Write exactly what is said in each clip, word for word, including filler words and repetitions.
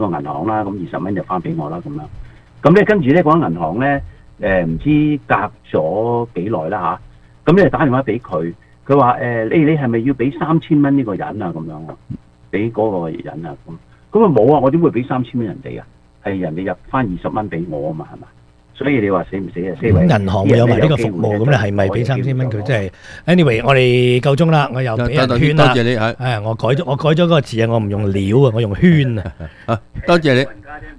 個銀行啦，咁二十蚊就翻俾我啦咁樣。咁咧跟住咧嗰間銀行咧誒唔知隔咗幾耐啦嚇，咁咧打電話俾佢，佢話誒你你係咪要俾三千蚊呢個人啊咁樣啊？俾嗰個人啊咁，咁啊冇啊！我點會俾三千蚊人哋啊？係人哋入翻二十蚊俾我啊嘛，係嘛？所以你話死唔死啊？死為銀行會有埋呢個服務，咁你係咪俾三千蚊佢？即係 anyway，我哋夠鐘啦，我又俾人圈啦。 多謝你係。 係我改咗，我改咗嗰個字啊，我唔用料啊，我用圈啊。 啊，多謝你。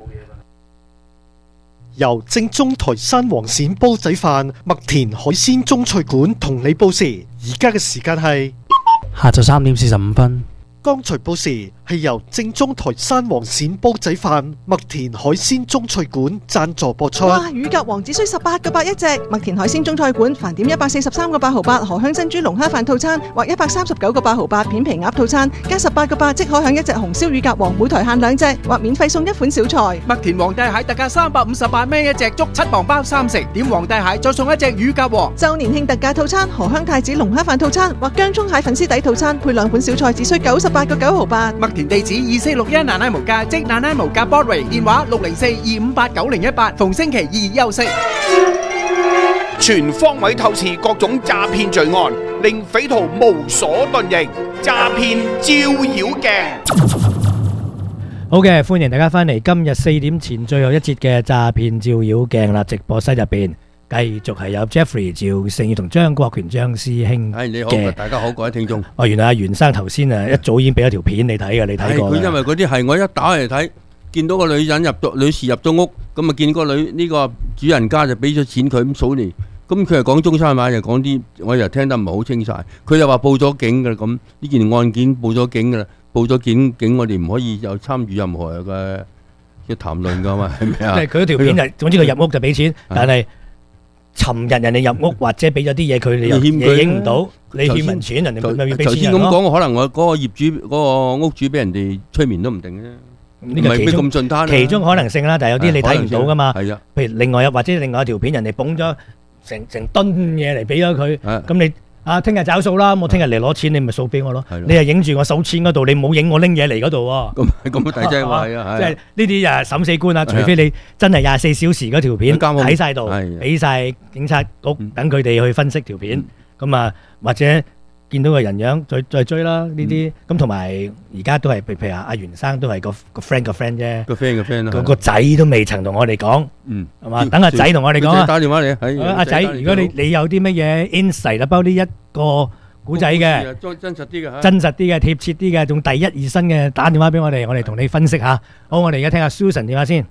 由正宗台山黃鱔煲仔飯麥田海鮮中菜館同你報時，而家嘅時間係下晝三點四十五分。 剛才報時係由正宗台山黃鱔煲仔飯麥田海鮮中菜館贊助播出。 哇！乳鴿王只需十八個八一隻，麥田海鮮中菜館飯點一百四十三個八毫八荷香珍珠龍蝦飯套餐，或一百三十九個八毫八片皮鴨套餐，加十八個八即可享一隻紅燒乳鴿王，每台限兩隻，或免費送一款小菜。 麥田皇帝蟹特價三百五十八蚊一隻，足七磅包三成，點皇帝蟹再送一隻乳鴿王。 周年慶特價套餐，荷香太子龍蝦飯套餐，或薑葱蟹粉絲底套餐，配兩款小菜，只需九十八個九毫八。 麥田地址二四六一奶奶無價，即奶奶無價 Broadway， 電話六零四二五八九零一八，逢星期二休息。 全方位透視各種詐騙罪案，令匪徒無所遁形。詐騙照妖鏡。 好嘅，歡迎大家翻嚟今日四點前最後一節嘅詐騙照妖鏡啦！直播室入邊繼續係有 Jeffrey 趙盛義同張國權張師兄係你好， 嘅。 大家好，各位聽眾。 哦，原來阿袁生頭先啊一早已經俾咗條片你睇嘅，你睇過啦。 佢因為嗰啲係我一打嚟睇，見到個女人入咗，女士入咗屋，咁啊見個女呢個主人家就俾咗錢佢咁數年，咁佢係講中山話，又講啲我又聽得唔係好清晒。佢又話報咗警㗎啦，咁呢件案件報咗警㗎啦，報咗警警我哋唔可以有參與任何嘅嘅談論㗎嘛，係咪啊？ 即係佢嗰條片就總之佢入屋就俾錢，但係尋日人哋入屋或者俾咗啲嘢佢，你又嘢影唔到，你欠人錢，人哋咪要俾錢人咯。 頭先咁講，可能我嗰個業主嗰個屋主俾人哋催眠都唔定啫。 呢個其中其中可能性啦，但係有啲你睇唔到噶嘛。 係啊， 譬如另外有或者另外一條片，人哋捧咗成成噸嘢嚟俾咗佢，咁你啊聽日找數啦，我聽日嚟攞錢，你咪數俾我咯。你係影住我數錢嗰度，你冇影我拎嘢嚟嗰度喎。 咁咁大劑話係啊， 即係呢啲啊審死官啊，除非你真係廿四小時嗰條片喺晒度，俾晒警察局等佢哋去分析條片，咁啊或者見到個人樣再再追啦呢啲，咁同埋而家都係譬如話阿袁生都係個個 friend 個 friend 啫， 個 friend 個 friend 個個仔都未曾同我哋講， 嗯， 係嘛？等阿仔同我哋講啊， 打電話嚟， 阿仔，如果你你有啲乜嘢 insight 包呢一個古仔嘅， 真實啲嘅， 真實啲嘅，貼切啲嘅，仲第一二身嘅，打電話俾我哋，我哋同你分析下。好，我哋而家聽下 Susan 電話先。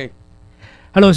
OK，Hello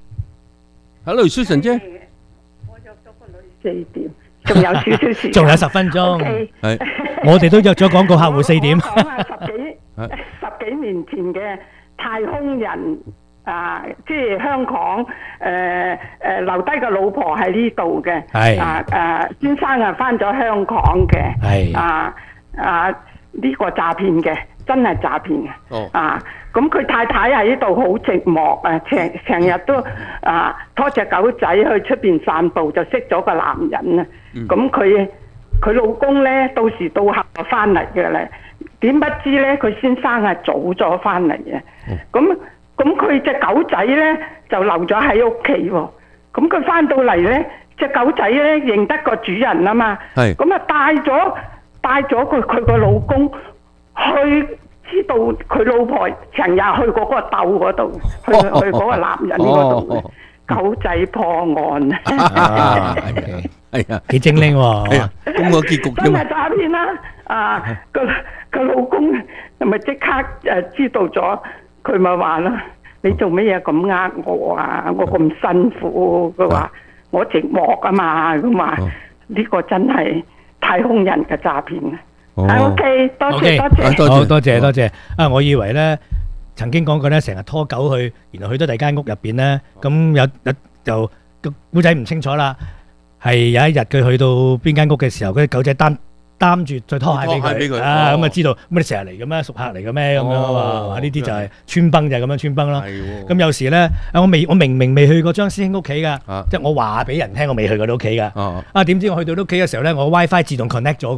Susan，Hello Susan 姐， 我約咗個女四點。仲有少少時間， 仲有十分鐘。係，我哋都約咗廣告客戶四點。 講下十幾十幾年前嘅太空人啊，即係香港誒誒留低個老婆喺呢度嘅。係啊誒，先生啊翻咗香港嘅。係啊啊呢個詐騙嘅，真係詐騙嘅。哦啊。咁佢太太喺呢度好寂寞啊，成成日都啊拖隻狗仔去出邊散步，就識咗個男人啊。咁佢佢老公咧到時到客就翻嚟嘅咧，點不知咧佢先生係早咗翻嚟嘅。咁咁佢隻狗仔咧就留咗喺屋企喎。咁佢翻到嚟咧，隻狗仔咧認得個主人啊嘛。係。咁啊帶咗帶咗佢佢個老公去。知道佢老婆成日去嗰個竇嗰度，去去嗰個男人嗰度，狗仔破案啊！ 係啊， 幾精靈喎！ 咁個結局真係詐騙啦！啊，個個老公咪即刻誒知道咗，佢咪話咯：你做乜嘢咁呃我啊？我咁辛苦，佢話我寂寞啊嘛，咁話呢個真係太空人嘅詐騙啊！O K， 多謝多謝， 好多謝多謝。啊，我以為咧曾經講過咧，成日拖狗去，然後去到第間屋入邊咧，咁有有就個古仔唔清楚啦。係有一日佢去到邊間屋嘅時候，嗰隻狗仔擔擔住再拖鞋俾佢，啊咁啊知道，咁你成日嚟嘅咩？熟客嚟嘅咩？咁樣啊嘛，呢啲就係穿崩就係咁樣穿崩咯。咁有時咧，啊我未我明明未去過張師兄屋企噶，即係我話俾人聽我未去過佢屋企噶。啊點知我去到屋企嘅時候咧，我 WiFi 自動 connect 咗嘅喎。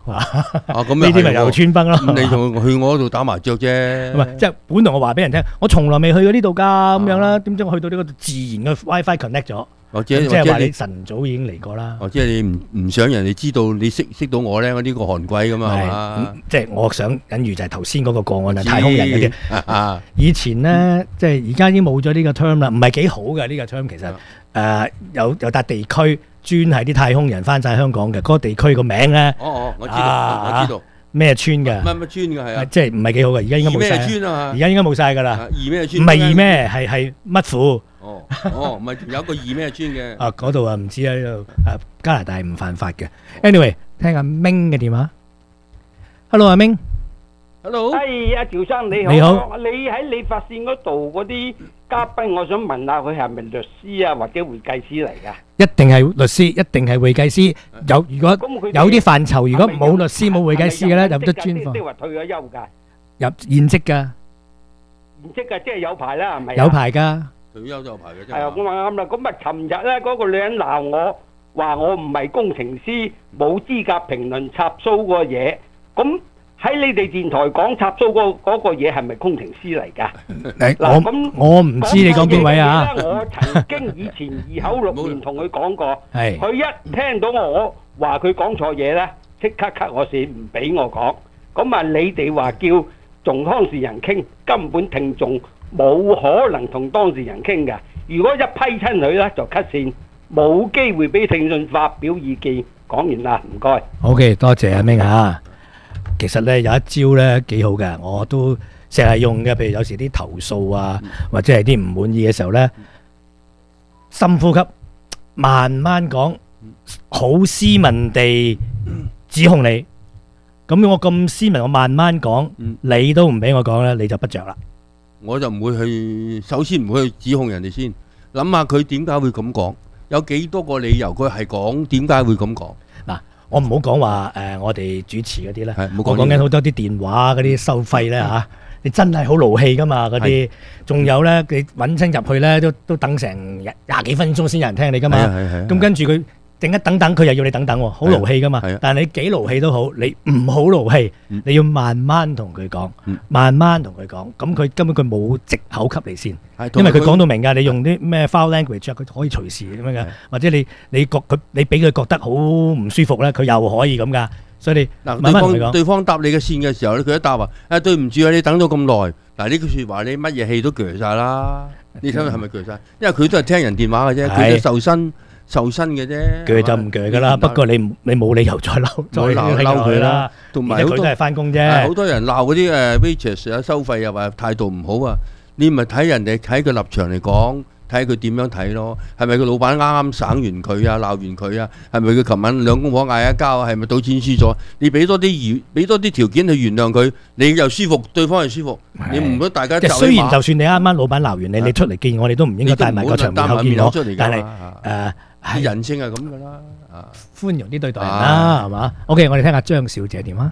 啊咁呢啲咪又穿崩咯。 咁你仲去我嗰度打麻雀啫？ 唔係，即係本來我話俾人聽，我從來未去過呢度㗎咁樣啦。點知我去到呢個自然嘅 WiFi connect 咗， 或者即係話你晨早已經嚟過啦。 或者你唔唔想人哋知道你識識到我咧？我呢個韓鬼咁啊嘛。 即係我想隱喻就係頭先嗰個個案啊，太空人嗰啲。以前咧，即係而家已經冇咗呢個 term 啦，唔係幾好嘅呢個 term 其實。誒有有笪地區專係啲太空人翻晒香港嘅，嗰個地區個名咧， 哦哦，我知道，我知道咩村嘅， 乜乜村嘅係啊， 即係唔係幾好嘅，而家應該冇晒。 二咩村啊？ 而家應該冇晒㗎啦。 二咩村？ 唔係二咩，係係乜府？ 哦哦，唔係有一個二咩村嘅。 啊，嗰度啊唔知啊，呢度誒加拿大唔犯法嘅。Anyway，聽阿明嘅電話。Hello，阿明。 Hello，哎，阿趙生你好， 你好， 你喺理髮線嗰度嗰啲嘉賓，我想問下佢係咪律師啊，或者會計師嚟㗎？ 一定係律師，一定係會計師。有如果有啲範疇，如果冇律師冇會計師嘅咧，入得專科。 即係話退咗休㗎？ 入現職㗎。 現職㗎，即係有牌啦，係咪？ 有牌㗎。 退休就有牌嘅啫。 係啊，我話啱啦。咁啊，尋日咧嗰個女人鬧我，話我唔係工程師，冇資格評論插蘇個嘢。咁喺你哋電台講插蘇嗰嗰個嘢係咪工程師嚟㗎？ 嗱咁我唔知你講邊位啊？ 我曾經以前二口六面同佢講過， 係佢一聽到我話佢講錯嘢咧，即刻 cut 我線，唔俾我講。咁啊，你哋話叫同當事人傾，根本聽眾冇可能同當事人傾㗎。如果一批親佢咧，就 cut 線，冇機會俾聽眾發表意見。講完啦，唔該。 OK，多謝阿明嚇。其實咧有一招咧幾好嘅，我都成日用嘅。譬如有時啲投訴啊，或者係啲唔滿意嘅時候咧，深呼吸，慢慢講，好斯文地指控你。咁我咁斯文，我慢慢講，你都唔俾我講咧，你就不着啦。 我就唔會去，首先唔會去指控人哋先，諗下佢點解會咁講，有幾多個理由佢係講點解會咁講。 嗱。我唔好講話誒，我哋主持嗰啲咧，我講緊好多啲電話嗰啲收費咧嚇，你真係好勞氣噶嘛嗰啲，仲有咧你揾親入去咧都都等成廿幾分鐘先有人聽你噶嘛，咁跟住佢整一等等，佢又要你等等喎，好勞氣噶嘛。但係你幾勞氣都好，你唔好勞氣，你要慢慢同佢講，慢慢同佢講，咁佢根本佢冇藉口給你先，因為佢講到明㗎，你用啲咩 foul language 佢可以隨時咁樣嘅，或者你你覺佢你俾佢覺得好唔舒服咧，佢又可以咁㗎，所以你嗱對方對方答你嘅線嘅時候咧，佢一答話誒對唔住啊，你等咗咁耐，嗱呢句説話你乜嘢氣都鋸曬啦，你睇下係咪鋸曬？因為佢都係聽人電話嘅啫，佢都受薪。受薪嘅啫， 鋸就唔鋸噶啦。不過你你冇理由再嬲，再鬧嬲佢啦。同埋佢都係翻工啫。 好多人鬧嗰啲誒 waitress 啊，收費又話態度唔好啊。你咪睇人哋睇佢立場嚟講，睇佢點樣睇咯。係咪個老闆啱啱省完佢啊，鬧完佢啊？係咪佢琴晚兩公婆嗌一交啊？係咪賭錢輸咗？你俾多啲原，俾多啲條件去原諒佢，你又舒服，對方又舒服。你唔好大家就雖然就算你啱啱老闆鬧完你，你出嚟見我哋都唔應該帶埋個場面口見我。但係誒。 係人性係咁噶啦，啊寬容啲對待人啦，係嘛 ？OK， 我哋聽下張小姐點啊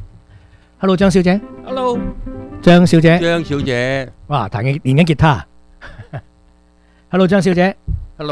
？Hello， 張小姐。 Hello， 張小姐。 張小姐。 哇，彈緊練緊吉他。Hello， 張小姐。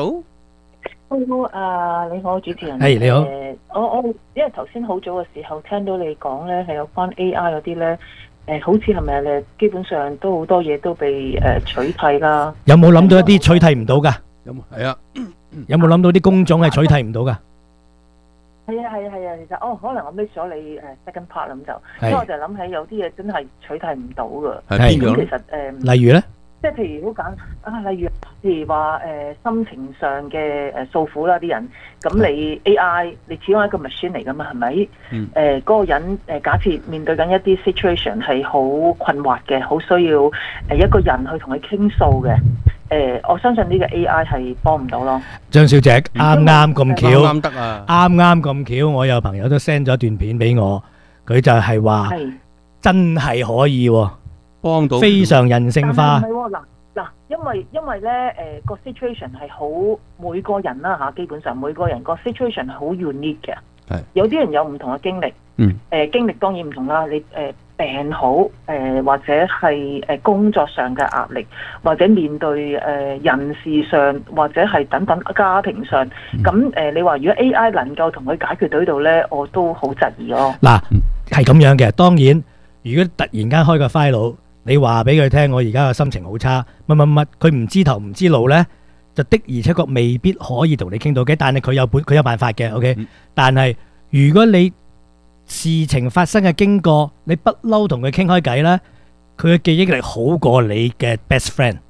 Hello。Hello， 誒你好，主持人。 係你好。 我我因為頭先好早嘅時候聽到你講咧，係有關 A I 嗰啲咧，誒好似係咪咧？基本上都好多嘢都被誒取替啦。 有冇諗到一啲取替唔到㗎？ 有冇？係啊。 有冇諗到啲工種係取替唔到㗎？ 係啊係啊係啊，其實哦，可能我 miss 咗你誒 second part 咁就，因為我就諗起有啲嘢真係取替唔到㗎。 係邊樣？ 其實誒， 例如咧， 即係譬如好簡啊，例如譬如話誒心情上嘅誒訴苦啦，啲人咁你 A I 你始終係一個 machine 嚟㗎嘛，係咪？誒嗰個人誒假設面對緊一啲 situation 係好困惑嘅，好需要誒一個人去同佢傾訴嘅。誒，我相信呢個 A I 係幫唔到咯。 張小姐啱啱咁巧， 啱啱得啊！ 啱啱咁巧，我有朋友都 send 咗段片俾我，佢就係話真係可以幫到， 非常人性化。 唔係喎，嗱嗱，因為因為咧誒個 situation 係好每個人啦嚇，基本上每個人個 situation 係好 unique 嘅。係有啲人有唔同嘅經歷，嗯，誒經歷當然唔同啦。你誒病好，誒、呃、或者係誒工作上嘅壓力，或者面對誒、呃、人事上，或者係等等家庭上，咁誒、呃、你話如果 A I 能夠同佢解決到呢度咧，我都好質疑咯。 嗱，係咁樣嘅。當然，如果突然間開個 file，你話俾佢聽，我而家嘅心情好差，乜乜乜，佢唔知頭唔知路咧，就的而且確未必可以同你傾到嘅。但係佢有本佢有辦法嘅 ，OK、嗯。但係如果你事情發生嘅經過，你不嬲同佢傾開偈咧，佢嘅記憶力好過你嘅 best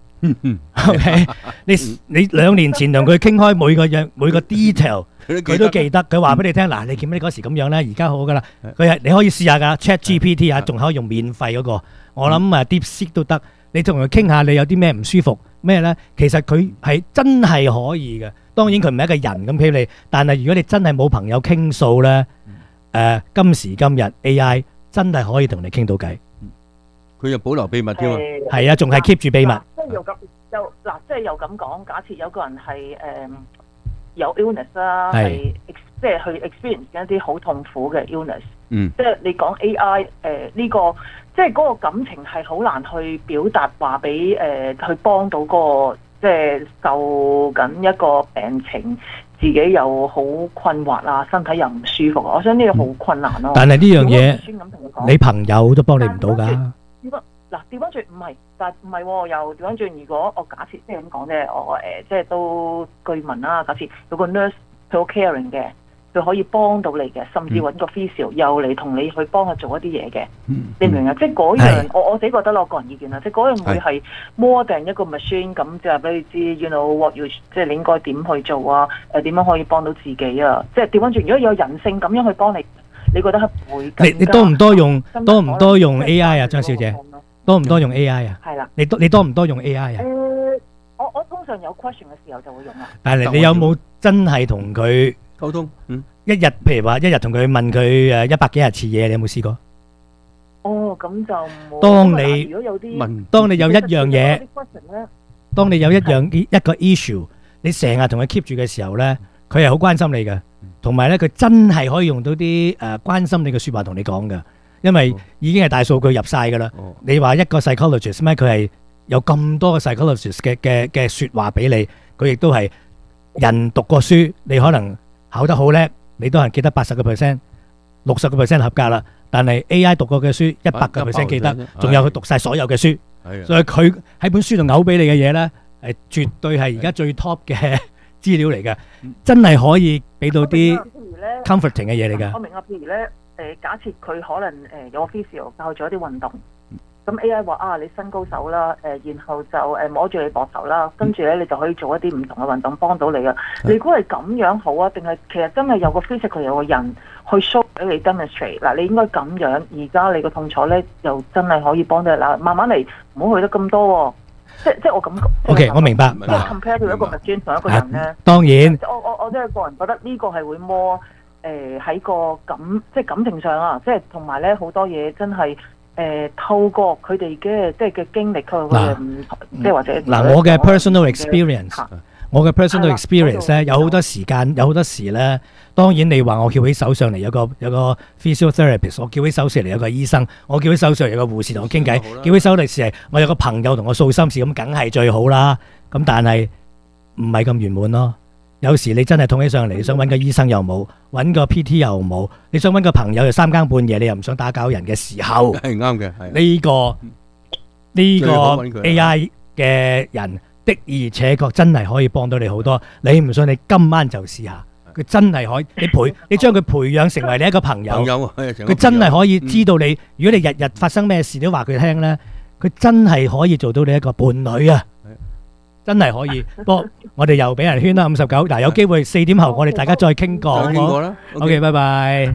friend。OK，你你兩年前同佢傾開每個樣每個 detail，佢都記得。佢話俾你聽，嗱，你見咩嗰時咁樣咧？而家好噶啦。佢係你可以試下噶 ，Chat G P T 啊，仲可以用免費嗰個。我諗啊 DeepSeek 都得。你同佢傾下，你有啲咩唔舒服咩咧？其實佢係真係可以嘅。當然佢唔係一個人咁俾你，但係如果你真係冇朋友傾訴咧。誒、呃，今時今日 A I 真係可以同你傾到偈， 佢又保留秘密添啊， 係、呃、啊，仲係 keep 住秘密。 即係又咁又嗱，即係又咁講，假設有個人係誒、呃、有 illness 啦，係即係去 experience 一啲好痛苦嘅 illness，嗯，即係你講 A I 誒、呃、呢、這個，即係嗰個感情係好難去表達，話俾誒去幫到嗰個即係受緊一個病情。自己又好困惑啊，身體又唔舒服，我想呢個好困難咯、啊。 但係呢樣嘢，你朋友都幫你唔到㗎。 嗱，調翻轉唔係，但係唔係喎，又調翻轉。如果我假設即係咁講啫，我誒、呃、即係都據聞啦。假設有個 nurse 佢好 caring 嘅，佢可以幫到你嘅，甚至揾個 physio 又嚟同你去幫佢做一啲嘢嘅。嗯、你明唔明啊？即係嗰樣，我我自己覺得咯，個人意見啦，即係嗰樣會係 more than 一個 machine 咁，就係俾你知 ，you know what you，即係你應該點去做啊？誒、呃、點樣可以幫到自己啊？即係調翻轉，如果有人性咁樣去幫你，你覺得係會更加？ 你你多唔多用？多唔多用 A I 啊，張小姐？多唔多用 A I 啊？ 係啦。 你多你多唔多用 A I 啊？ 誒、呃，我我通常有 question 嘅時候就會用啦。 但係你有冇真係同佢溝通？嗯。一日譬如話一日同佢問佢誒一百幾廿次嘢，你有冇試過？ 哦，咁就冇。 當你如果有啲問， 當你有一樣嘢，當你有一樣一個 issue，你成日同佢 keep 住嘅時候咧，佢係好關心你嘅，同埋咧佢真係可以用到啲誒關心你嘅説話同你講嘅，因為已經係大數據入晒㗎啦。你話一個 psychologist 咩？佢係有咁多個 psychologist 嘅嘅嘅説話俾你，佢亦都係人讀過書，你可能考得好叻。你都係記得八十個 percent、六十個 percent 合格啦。但係 A I 讀過嘅書一百個 percent 記得，仲有佢讀晒所有嘅書，所以佢喺本書度嘔俾你嘅嘢咧，係絕對係而家最 top 嘅資料嚟嘅，真係可以俾到啲 comforting 嘅嘢嚟㗎。 我明啊，譬如咧，誒假設佢可能誒有個 physio 教咗啲運動。咁 A I 話啊，你伸高手啦，誒、呃，然後就誒摸住你膊頭啦，跟住咧你就可以做一啲唔同嘅運動幫到你啊。你估係咁樣好啊？定係其實真係有個 physical 有個人去 show 俾你 demonstrate 嗱，你應該咁樣。而家你個痛楚咧，又真係可以幫到你嗱，慢慢嚟，唔好去得咁多、哦。即即我感覺。O、okay, K， 我明白。即係 compare 到一個 machine 同一個人咧、啊。 當然。 我我我真係個人覺得呢個係會 more 誒喺個感即係感情上啊，即係同埋咧好多嘢真係。誒透過佢哋嘅即係嘅經歷，佢佢唔即係或者嗱，我嘅 personal experience，我嘅 personal experience 咧，有好多時間，有好多時咧。當然你話我翹起手上嚟有個有個 physiotherapist，我翹起手上嚟有個醫生，我翹起手上嚟有個護士同我傾偈，翹起手嚟時係我有個朋友同我訴心事，咁梗係最好啦。咁但係唔係咁圓滿咯。有時你真係痛起上嚟，你想揾個醫生又冇，揾個 P T 又冇，你想揾個朋友又三更半夜，你又唔想打攪人嘅時候， 係啱嘅。 呢個呢個 A I 嘅人的而且確真係可以幫到你好多。你唔信，你今晚就試下，佢真係可以。你培你將佢培養成為你一個朋友，佢真係可以知道你。如果你日日發生咩事都話佢聽呢，佢真係可以做到你一個伴侶啊！真係可以，不過我哋又俾人圈啦五十九，嗱有機會四點後我哋大家再傾過， 再傾過啦。 OK，拜拜。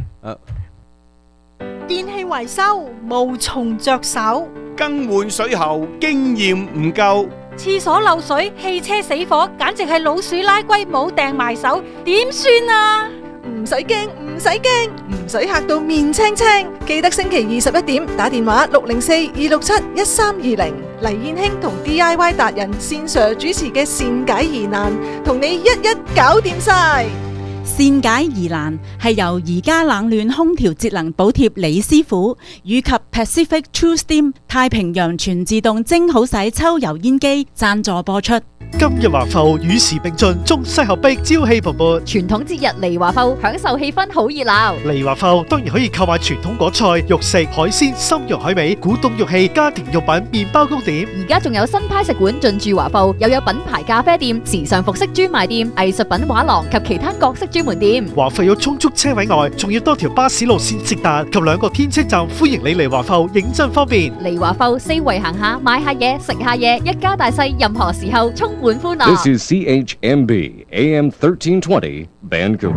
電器維修無從着手， 更換水喉經驗唔夠， 廁所漏水、汽車死火，簡直係老鼠拉龜冇掟埋手，點算啊？ 唔使驚，唔使驚，唔使嚇到面青青。記得星期二十一點打電話六零四二六七一三二零，黎燕卿同 D I Y 達人線上主持嘅善解疑難，同你一一搞掂晒。 善解疑難係由宜家冷暖空調節能補貼李師傅以及 Pacific True Steam 太平洋全自動蒸好洗抽油煙機贊助播出。 今日華埠與時並進，中西合璧，朝氣蓬勃。 傳統節日嚟華埠，享受氣氛好熱鬧。 嚟華埠當然可以購買傳統果菜、肉食、海鮮、參茸海味、古董玉器、家庭用品、麵包糕點。 而家仲有新派食館進駐華埠，又有品牌咖啡店、時尚服飾專賣店、藝術品畫廊及其他各式專門店。 華埠有充足車位外，仲要多條巴士路線直達及兩個天車站，歡迎你嚟華埠，認真方便。 嚟華埠四圍行下，買下嘢，食下嘢，一家大細任何時候充滿歡樂。 This is C H M B A M thirteen twenty Vancouver。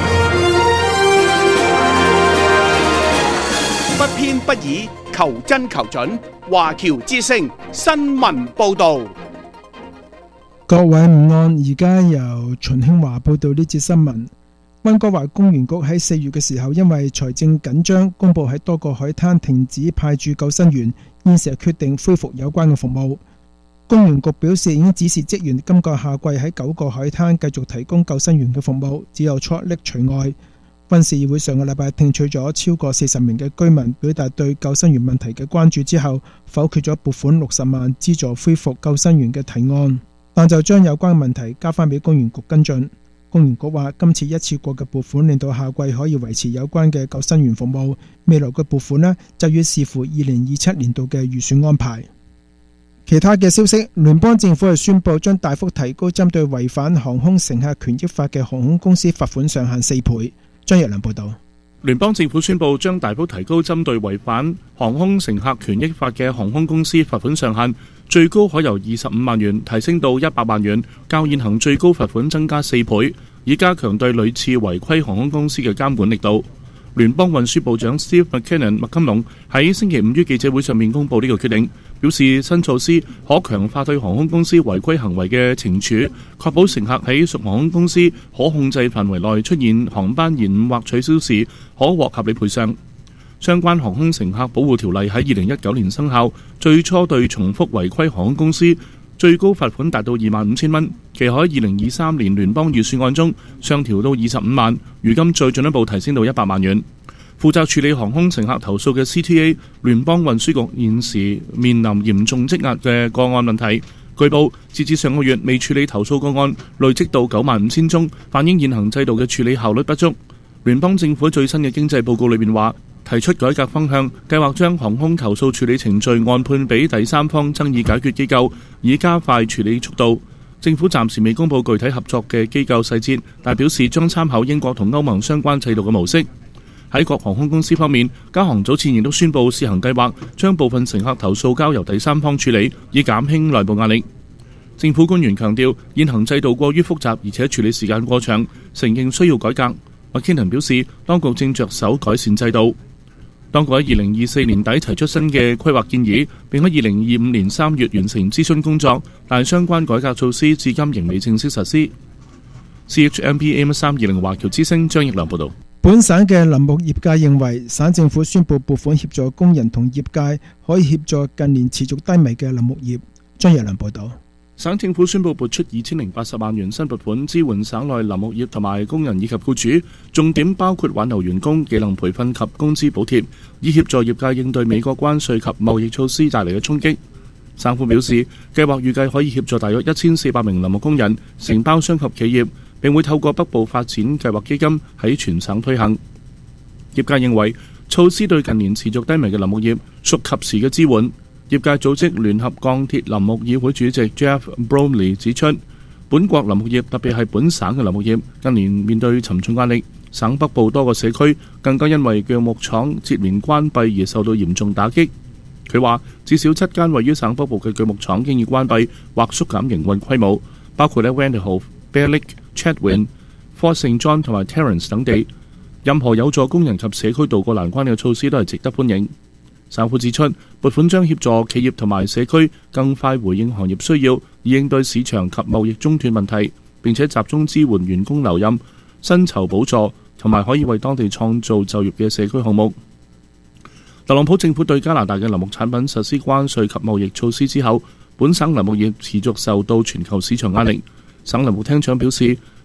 不偏不倚，求真求準。華僑之聲新聞報導。 各位午安，而家由秦興華報道呢節新聞。溫哥華公園局喺四月嘅時候，因為財政緊張，公佈喺多個海灘停止派駐救生員，現時決定恢復有關嘅服務。公園局表示已經指示職員今個夏季喺九個海灘繼續提供救生員嘅服務，只有 Trout Lake除外。溫市議會上個禮拜聽取咗超過四十名嘅居民表達對救生員問題嘅關注之後，否決咗撥款六十萬資助恢復救生員嘅提案，但就將有關問題交翻俾公園局跟進。公園局話今次一次過嘅撥款令到夏季可以維持有關嘅救生員服務，未來嘅撥款呢就要視乎二零二七年度嘅預算安排。其他嘅消息，聯邦政府係宣布將大幅提高針對違反航空乘客權益法嘅航空公司罰款上限四倍。張日良報道。 聯邦政府宣布將大幅提高針對違反航空乘客權益法嘅航空公司罰款上限，最高可由二十五萬元提升到一百萬元，較現行最高罰款增加四倍，以加強對屢次違規航空公司嘅監管力度。聯邦運輸部長 Steve McKinnon 麥金龍喺星期五於記者會上面公布呢個決定，表示新措施可強化對航空公司違規行為嘅懲處，確保乘客喺屬航空公司可控制範圍內出現航班延誤或取消時，可獲合理賠償。相關航空乘客保護條例喺二零一九年生效，最初對重複違規航空公司最高罰款達到二萬五千蚊，其喺二零二三年聯邦預算案中上調到二十五萬，如今再進一步提升到一百萬元。負責處理航空乘客投訴嘅 C T A 聯邦運輸局現時面臨嚴重積壓嘅個案問題，據報截至上個月未處理投訴個案累積到九萬五千宗，反映現行制度嘅處理效率不足。聯邦政府最新嘅經濟報告裏面話，提出改革方向，計劃將航空投訴處理程序按判俾第三方爭議解決機構，以加快處理速度。政府暫時未公布具體合作嘅機構細節，但表示將參考英國同歐盟相關制度嘅模式。喺各航空公司方面，加航早前亦都宣布試行計劃，將部分乘客投訴交由第三方處理，以減輕內部壓力。政府官員強調，現行制度過於複雜，而且處理時間過長，承認需要改革。麥堅倫表示，當局正着手改善制度。當局喺二零二四年底提出新嘅規劃建議，並喺二零二五年三月完成諮詢工作，但相關改革措施至今仍未正式實施。C H M P A M 三二零華僑之聲張奕良報導。 本省嘅林木業界認為，省政府宣布撥款協助工人同業界，可以協助近年持續低迷嘅林木業。張日良報導。 省政府宣布撥出二千零八十萬元新撥款，支援省內林木業同埋工人以及僱主，重點包括挽留員工、技能培訓及工資補貼，以協助業界應對美國關稅及貿易措施帶嚟嘅衝擊。省府表示，計劃預計可以協助大約一千四百名林木工人、承包商及企業，並會透過北部發展計劃基金喺全省推行。業界認為措施對近年持續低迷嘅林木業屬及時嘅支援。業界組織聯合鋼鐵林木議會主席 Jeff Bromley 指出，本國林木業特別係本省嘅林木業近年面對沉重壓力，省北部多個社區更加因為鋸木廠接連關閉而受到嚴重打擊。佢話至少七間位於省北部嘅鋸木廠經已關閉或縮減營運規模，包括咧 Vanderhoof、Bear Lake、Chatwin、Fort Saint John 同埋 Terrence 等地。任何有助工人及社區渡過難關嘅措施都係值得歡迎。省府指出，撥款將協助企業同埋社區更快回應行業需要，以應對市場及貿易中斷問題，並且集中支援員工留任、薪酬補助同埋可以為當地創造就業嘅社區項目。特朗普政府對加拿大嘅林木產品實施關稅及貿易措施之後，本省林木業持續受到全球市場壓力。省林木廳長表示，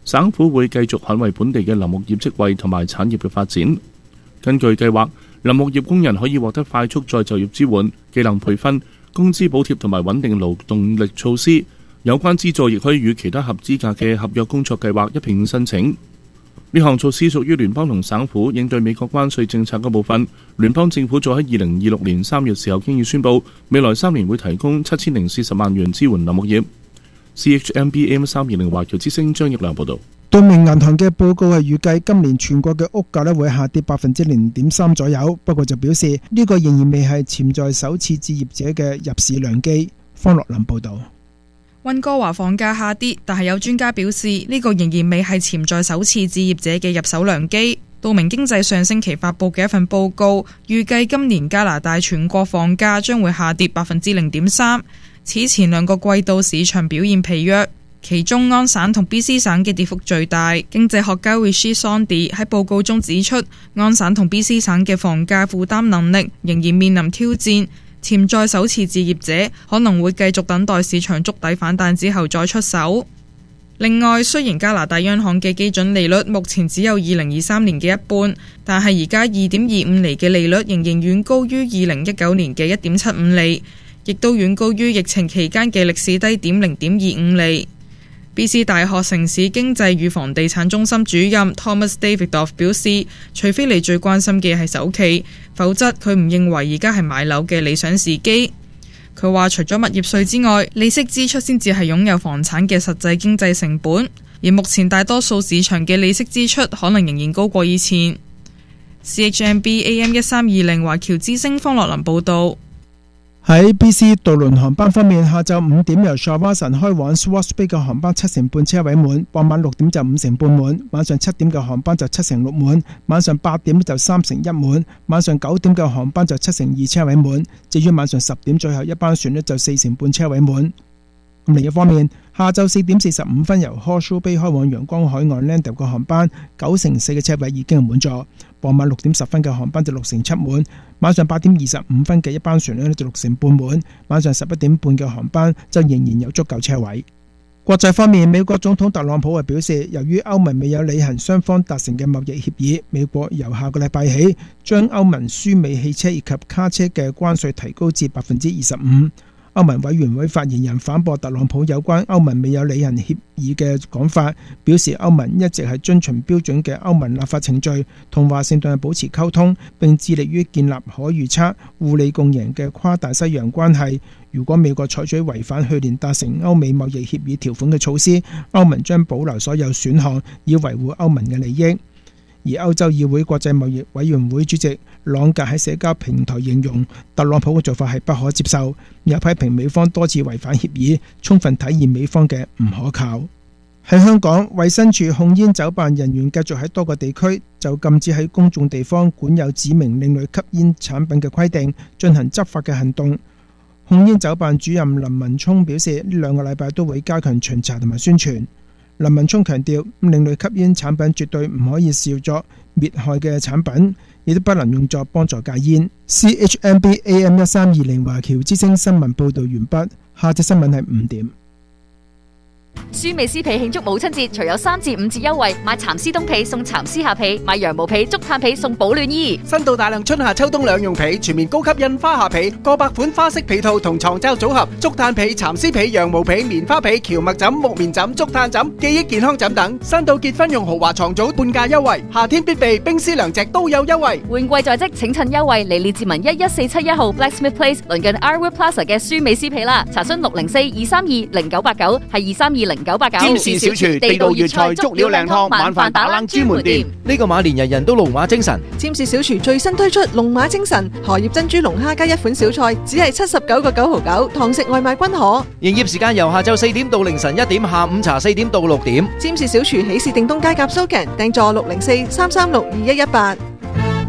省府會繼續捍衛本地嘅林木業職位同埋產業嘅發展。根據計劃，林木業工人可以獲得快速再就業支援、技能培訓、工資補貼同埋穩定勞動力措施。有關資助亦可以與其他合資格嘅合約工作計劃一併申請。呢項措施屬於聯邦同省府應對美國關稅政策嘅部分。聯邦政府早喺二零二六年三月時候經已宣布，未來三年會提供七千零四十萬元支援林木業。C H M B A M 三二零華僑之聲張益良報導。 道明銀行嘅報告係預計今年全國嘅屋價咧會下跌百分之零點三左右，不過就表示呢個仍然未係潛在首次置業者嘅入市良機。方樂林報導。 溫哥華房價下跌，但係有專家表示呢個仍然未係潛在首次置業者嘅入手良機。道明經濟上星期發佈嘅一份報告預計今年加拿大全國房價將會下跌百分之零點三。此前兩個季度市場表現疲弱，其中安省同 B C 省嘅跌幅最大。經濟學家 Rishi Sondy 喺報告中指出，安省同 B C 省嘅房價負擔能力仍然面臨挑戰。潛在首次置業者可能會繼續等待市場築底反彈之後再出手。另外，雖然加拿大央行嘅基準利率目前只有二零二三年嘅一半，但係而家二點二五厘嘅利率仍然遠高於二零一九年嘅一點七五厘，亦都遠高於疫情期間嘅歷史低點零點二五厘。B C 大學城市經濟與房地產中心主任 Thomas Davidoff 表示，除非你最關心嘅係首期，否則佢唔認為而家係買樓嘅理想時機。佢話除咗物業稅之外，利息支出先至係擁有房產嘅實際經濟成本，而目前大多數市場嘅利息支出可能仍然高過以前。C H M B A M 一三二零華僑之聲方樂林報導。 喺 B C 渡輪航班方面，下晝五點由 Shawson 開往 Swartz Bay 嘅航班七成半車位滿，傍晚六點就五成半滿，晚上七點嘅航班就七成六滿，晚上八點就三成一滿，晚上九點嘅航班就七成二車位滿。至於晚上十點最後一班船呢，就四成半車位滿。咁另一方面，下晝四點四十五分由 Horseshoe Bay 開往陽光海岸 Landale 嘅航班，九成四嘅車位已經係滿座。傍晚六點十分嘅航班就六成七滿，晚上八點二十五分嘅一班船呢就六成半滿，晚上十一點半嘅航班就仍然有足夠車位。國際方面，美國總統特朗普係表示，由於歐盟未有履行雙方達成嘅貿易協議，美國由下個禮拜起將歐盟輸美汽車以及卡車嘅關稅提高至百分之二十五。歐盟委員會發言人反駁特朗普有關歐盟未有履行協議嘅講法，表示歐盟一直係遵循標準嘅歐盟立法程序，同華盛頓保持溝通，並致力於建立可預測、互利共贏嘅跨大西洋關係。如果美國採取違反去年達成歐美貿易協議條款嘅措施，歐盟將保留所有選項，以維護歐盟嘅利益。而歐洲議會國際貿易委員會主席朗格喺社交平台形容特朗普嘅做法係不可接受，又批評美方多次違反協議，充分體現美方嘅唔可靠。喺香港，衛生署控煙酒辦人員繼續喺多個地區就禁止喺公眾地方管有指明另類吸煙產品嘅規定進行執法嘅行動。控煙酒辦主任林文聰表示，呢兩個禮拜都會加強巡查同埋宣傳。林文聰強調，另類吸煙產品絕對唔可以視作滅害嘅產品，亦都不能用作幫助戒煙。C H M B A M 一三二零華僑之聲新聞報道完畢，下隻新聞係五點。 舒美斯皮慶祝母親節，除有三至五折優惠，買蠶絲冬被送蠶絲下被，買羊毛被、竹炭被送保暖衣。 新到大量春夏秋冬兩用被，全面高級印花下被，過百款花式被套同床罩組合，竹炭被、蠶絲被、羊毛被、棉花被、蕎麥枕、木棉枕、竹炭枕、記憶健康枕等。新到結婚用豪華床組半價優惠，夏天必備冰絲涼席都有優惠。 換季在即，請趁優惠嚟列治文一一四七一號 Blacksmith Place 鄰近 Arwood Plaza 嘅舒美斯被啦。查詢六零四二三二零九八九，係二三二零九八九。 占士小廚地道粵菜足料靚湯晚飯打冷專門店。 呢個馬年人人都龍馬精神。 占士小廚最新推出龍馬精神荷葉珍珠龍蝦加一款小菜，只係七十九個九毫九，堂食外賣均可。 營業時間由下晝四點到凌晨一點，下午茶四點到六點。 占士小廚喜事定東街夾蘇鏡，訂座六零四三三六二一一八。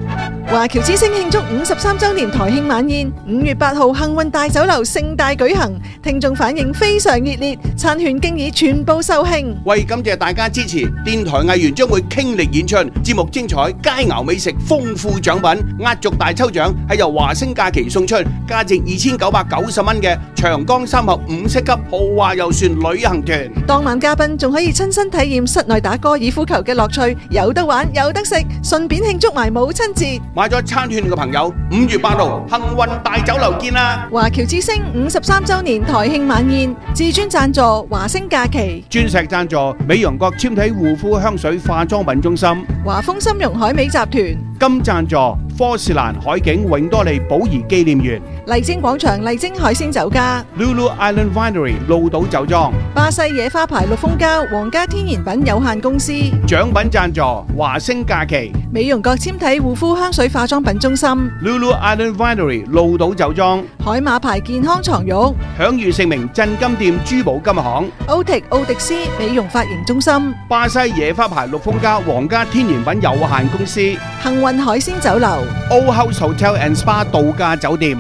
華僑之星慶祝五十三週年台慶晚宴，五月八號幸運大酒樓盛大舉行，聽眾反應非常熱烈，餐券經已全部售罄。 為感謝大家支持，電台藝員將會傾力演出，節目精彩，佳肴美食，豐富獎品，壓軸大抽獎係由華星假期送出，價值二千九百九十蚊嘅長江三峽五星級豪華遊船旅行團。 當晚嘉賓仲可以親身體驗室內打高爾夫球嘅樂趣，有得玩有得食，順便慶祝埋母親節。 買咗餐券嘅朋友，五月八號幸運大酒樓見啦！ 華僑之星五十三週年台慶晚宴，至尊贊助華星假期， 鑽石贊助美容國纖體護膚香水化妝品中心， 華豐金融海美集團， 金贊助科士蘭海景永多利寶儀紀念園， 麗晶廣場麗晶海鮮酒家， Lulu Island Winery 鹿島酒莊， 巴西野花牌綠蜂膠皇家天然品有限公司， 獎品贊助華星假期， 美容國纖體護膚香水化妝品中心 Lulu Island Winery 鹿島酒莊， 海馬牌健康床褥， 享譽盛名鎮金店珠寶金行， 歐迪奧迪斯美容髮型中心， 巴西野花牌綠蜂膠皇家天然品有限公司， 幸運海鮮酒樓 ，Old House Hotel and Spa 度假酒店，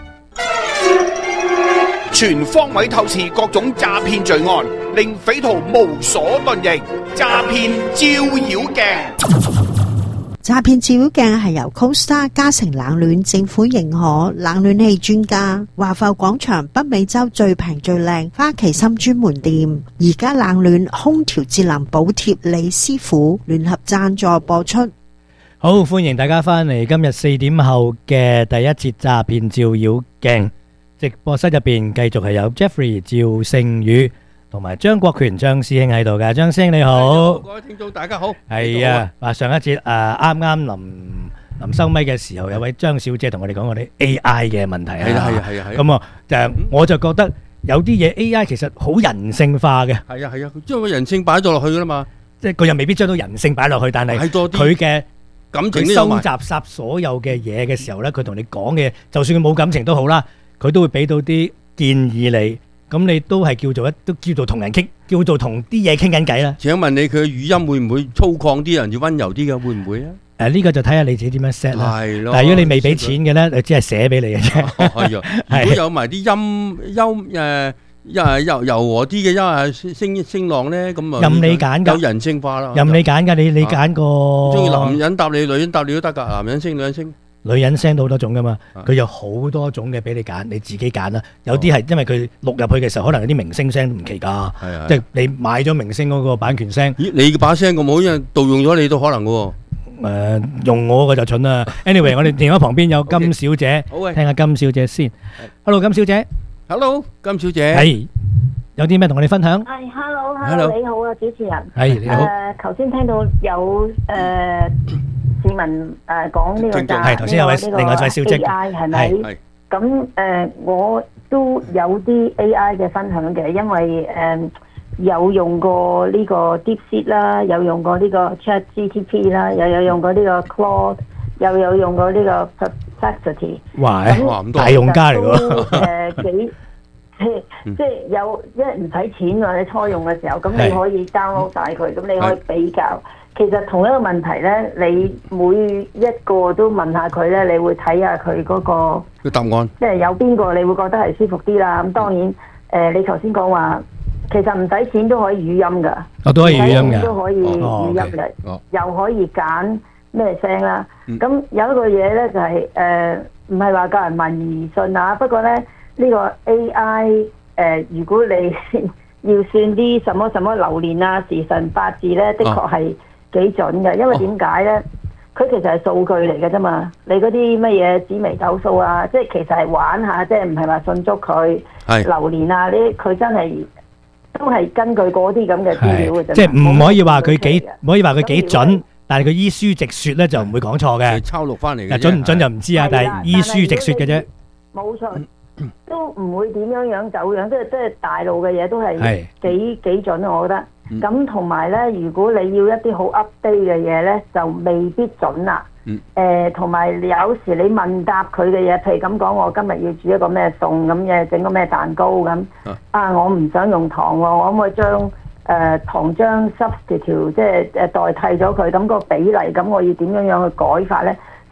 全方位透視各種詐騙罪案，令匪徒無所遁形。詐騙照妖鏡。 詐騙照妖鏡係由 CoStar 嘉誠冷暖政府認可冷暖氣專家華埠廣場北美洲最平最靚花旗參專門店，而家冷暖空調節能補貼李師傅聯合贊助播出。 好，歡迎大家翻嚟今日四點後嘅第一節詐騙照妖鏡直播室入邊，繼續係有 Jeffrey 趙聖宇同埋張國權張師兄喺度嘅。張師兄你好， 各位聽眾大家好。 係啊，話上一節誒啱啱臨臨收咪嘅時候，有位張小姐同我哋講我哋 A I 嘅問題啊。 係啊係啊係啊係啊。 咁啊，就我就覺得有啲嘢 A I 其實好人性化嘅。 係啊係啊，佢將個人性擺咗落去噶啦嘛。 即係佢又未必將到人性擺落去，但係佢嘅感情佢收集晒所有嘅嘢嘅時候咧，佢同你講嘅，就算佢冇感情都好啦，佢都會俾到啲建議你。咁你都係叫做一都叫做同人傾，叫做同啲嘢傾緊偈啦。 請問你佢嘅語音會唔會粗獷啲，人要溫柔啲嘅？會唔會啊？ 誒呢個就睇下你自己點樣 set 啦。 係咯。 但係如果你未俾錢嘅咧，你只係寫俾你嘅啫。 係啊。如果有埋啲音音誒誒柔柔和啲嘅音啊聲聲浪咧，咁啊任你揀㗎， 有人性化啦。 任你揀㗎，你你揀個。 中意男人答你，女人答你都得㗎。男人聲，女人聲。 女人聲都好多種噶嘛，佢有好多種嘅俾你揀，你自己揀啦。有啲係因為佢錄入去嘅時候，可能有啲明星聲都唔奇㗎，即係你買咗明星嗰個版權聲。 咦，你把聲咁好，因為盜用咗你都可能嘅喎。 誒，用我嘅就蠢啦。Anyway，我哋電話旁邊有金小姐，聽下金小姐先。Hello， 金小姐。 Hello， 金小姐。 係。有啲咩同我哋分享？ 係 ，Hello，Hello，你好啊，主持人。 係你好。 誒，頭先聽到有誒。市民誒講呢個詐係頭先有位另外一位小姐 A I 係咪？咁誒我都有啲 A I 嘅分享嘅，因為誒有用過呢個 DeepSeek 啦，有用過呢個 ChatGPT 啦，又有用過呢個 Claude，又有用過呢個 Perplexity。 哇！咁大用家嚟喎。 誒幾即係即係有，因為唔使錢喎，你初用嘅時候，咁你可以 download 曬佢，咁你可以比較。其實同一個問題咧，你每一個都問下佢咧，你會睇下佢嗰個個答案， 即係有邊個你會覺得係舒服啲啦。咁當然，誒你頭先講話，其實唔使錢都可以語音㗎， 我都可以語音㗎， 都可以語音嘅，又可以揀咩聲啦。咁有一個嘢咧就係誒，唔係話教人問而信啊。不過咧呢個 A I 誒，如果你要算啲什麼什麼流年啊、時辰八字咧，的確係幾準嘅，因為點解咧？佢其實係數據嚟嘅啫嘛。你嗰啲乜嘢紫微斗數啊，即係其實係玩下，即係唔係話信足佢流年啊？呢佢真係都係根據嗰啲咁嘅資料嘅啫。 即係唔可以話佢幾，唔可以話佢幾準，但係佢依書直説咧就唔會講錯嘅。 抄錄翻嚟嘅， 準唔準就唔知啊。但係依書直説嘅啫。 冇錯。都唔會點樣樣走樣，即係即係大陸嘅嘢都係幾幾準，我覺得。咁同埋咧，如果你要一啲好 update 嘅嘢咧，就未必準啦。誒、嗯，同埋、呃、有時你問答佢嘅嘢，譬如咁講，我今日要煮一個咩餸咁嘅，整個咩蛋糕咁。啊，啊，我唔想用糖喎，我可唔可以將誒、呃、糖漿 substitute 即係誒代替咗佢？咁、個比例咁，我要點樣樣去改法咧？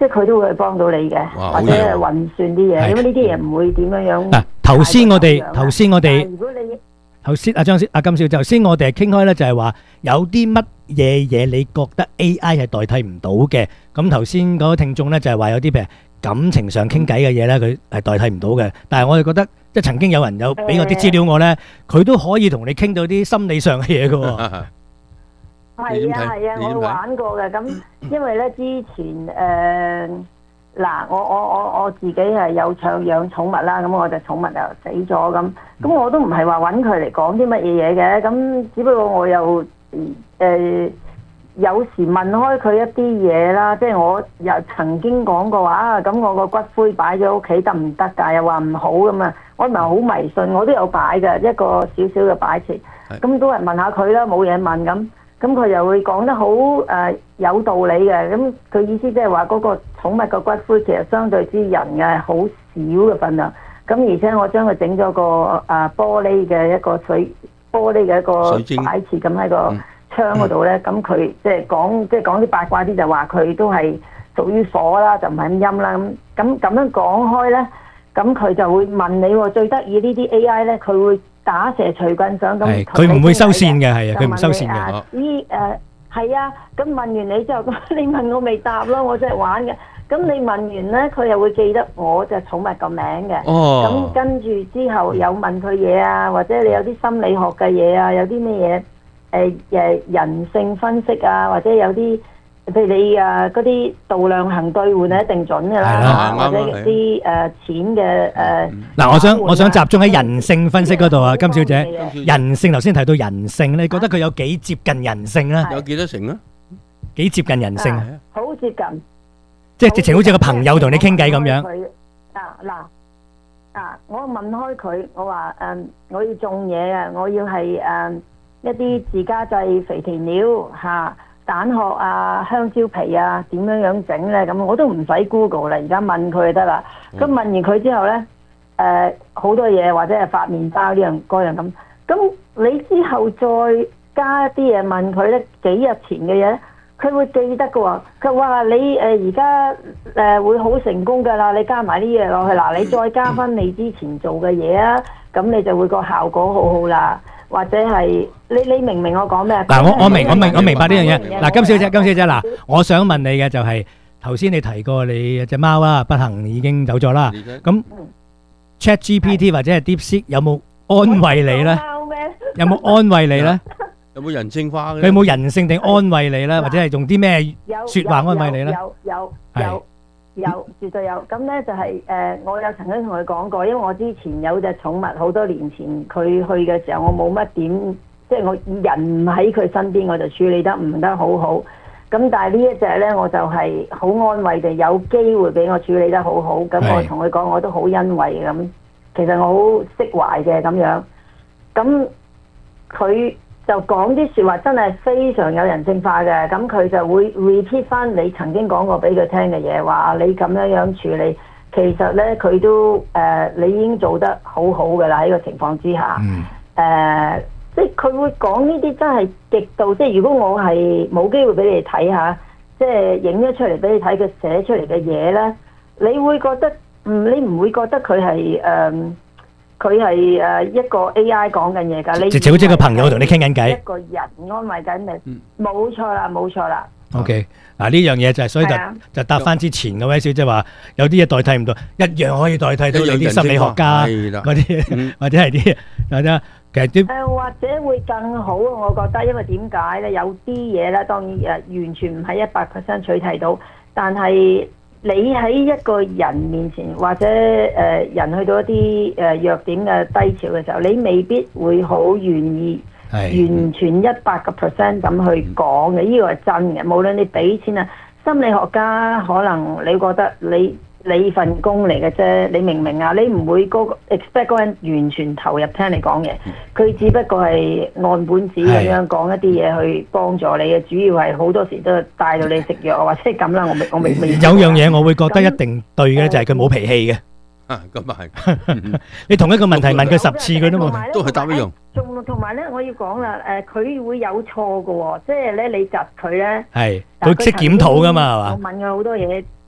即係佢都會幫到你嘅，或者係運算啲嘢，因為呢啲嘢唔會點樣樣。 嗱，頭先我哋頭先我哋如果你頭先阿張小阿金少，頭先我哋係傾開咧，就係話有啲乜嘢嘢你覺得 A I 係代替唔到嘅。咁頭先嗰個聽眾咧就係話有啲譬如感情上傾偈嘅嘢咧，佢係代替唔到嘅。但係我哋覺得即係曾經有人有俾我啲資料我咧，佢都可以同你傾到啲心理上嘅嘢嘅喎。 係啊係啊，我玩過嘅。咁因為咧之前誒嗱，我我我我自己係有養養寵物啦，咁我隻寵物又死咗咁，咁我都唔係話揾佢嚟講啲乜嘢嘢嘅，咁只不過我又誒有時問開佢一啲嘢啦，即係我又曾經講過話啊，咁我個骨灰擺咗屋企得唔得㗎？又話唔好咁啊，我唔係好迷信，我都有擺嘅一個少少嘅擺設，咁都係問下佢啦，冇嘢問咁。咁佢又會講得好誒、呃、有道理嘅，咁佢意思即係話嗰個寵物個骨灰其實相對之人嘅好少嘅份量，咁而且我將佢整咗個誒、呃、玻璃嘅一個水玻璃嘅一個擺設咁喺個窗嗰度咧，咁佢、嗯、即係講即係講啲八卦啲就話佢都係屬於火啦，就唔係咁陰啦，咁咁咁樣講開咧，咁佢就會問你喎，最得意呢啲 A I 咧，佢會打蛇隨棍上咁， 佢唔會收線嘅，係啊，佢唔收線嘅。 咦誒係啊，咁問完你之後，咁你問我未答咯，我真係玩嘅。咁你問完咧，佢又會記得我隻寵物個名嘅。哦。咁跟住之後有問佢嘢啊，或者你有啲心理學嘅嘢啊，有啲咩嘢誒誒人性分析啊，或者有啲。譬如你啊嗰啲度量衡兌換係一定準嘅啦，或者啲誒錢嘅誒。 嗱，我想我想集中喺人性分析嗰度啊，金小姐。人性頭先提到人性，你覺得佢有幾接近人性咧？ 有幾多成啊？ 幾接近人性啊？ 好接近。 即係直情好似個朋友同你傾偈咁樣。 啊嗱啊！我問開佢，我話誒，我要種嘢啊，我要係誒一啲自家製肥田料嚇。蛋殼啊、香蕉皮啊，點樣樣整咧？咁我都唔使 Google 啦，而家問佢就得啦。咁、嗯、問完佢之後咧，誒、呃、好多嘢或者係發麵包呢樣嗰樣咁。咁你之後再加一啲嘢問佢咧，幾日前嘅嘢，佢會記得嘅喎。佢話你誒而家誒會好成功㗎啦，你加埋呢嘢落去嗱，你再加翻你之前做嘅嘢啊，咁你就會個效果好好啦。或者係你你明唔明我講咩？ 嗱，我我明我明我明白呢樣嘢。嗱，金小姐金小姐嗱，我想問你嘅就係頭先你提過你隻貓啦，不幸已經走咗啦。咁 ChatGPT 或者係 DeepSeek 有冇安慰你咧？有冇安慰你咧？ 有冇人性化嘅？ 佢有冇人性定安慰你咧？或者係用啲咩説話安慰你咧？ 有有有有絕對有。咁咧就係誒，我有曾經同佢講過，因為我之前有隻寵物，好多年前佢去嘅時候，我冇乜點，即係我人唔喺佢身邊，我就處理得唔得好好。咁但係呢一隻咧，我就係好安慰地有機會俾我處理得好好。咁我同佢講，我都好欣慰咁。其實我好釋懷嘅咁樣。咁佢就講啲説話真係非常有人性化嘅，咁佢就會 repeat 翻你曾經講過俾佢聽嘅嘢，話你咁樣樣處理，其實咧佢都誒、呃、你已經做得好好嘅啦喺個情況之下，誒、嗯呃、即係佢會講呢啲真係極度，即係如果我係冇機會俾你睇下，即係影咗出嚟俾你睇佢寫出嚟嘅嘢咧，你會覺得嗯你唔會覺得佢係誒？呃佢係誒一個 A I 講緊嘢㗎，你直情好似個朋友同你傾緊偈， 一個人安慰緊你，冇錯啦，冇錯啦。 OK，嗱呢樣嘢就係，所以就就答翻之前嗰位小姐話，有啲嘢代替唔到，一樣可以代替到你啲心理學家嗰啲，或者係啲或者其實啲誒或者會更好，我覺得，因為點解咧？有啲嘢咧，當然誒完全唔係一百 percent 取替到，但係。你喺一個人面前，或者誒、呃、人去到一啲誒、呃、弱點嘅低潮嘅時候，你未必會好願意完全一百個 percent 咁去講嘅，呢個係真嘅。無論你俾錢啊，心理學家可能你覺得你你份工嚟嘅啫，你明唔明啊？你唔會嗰個 expect 嗰人完全投入聽你講嘢，佢只不過係按本子咁樣講一啲嘢去幫助你嘅，主要係好多時都係帶到你食藥或者咁啦。我未我未未有樣嘢我會覺得一定對嘅就係佢冇脾氣嘅。 啊，咁啊係， 你同一個問題問佢十次佢都冇， 都係答一樣。仲同埋咧，我要講啦，誒，佢會有錯嘅喎，即係咧你窒佢咧， 係佢識檢討噶嘛，係嘛？ 我問佢好多嘢。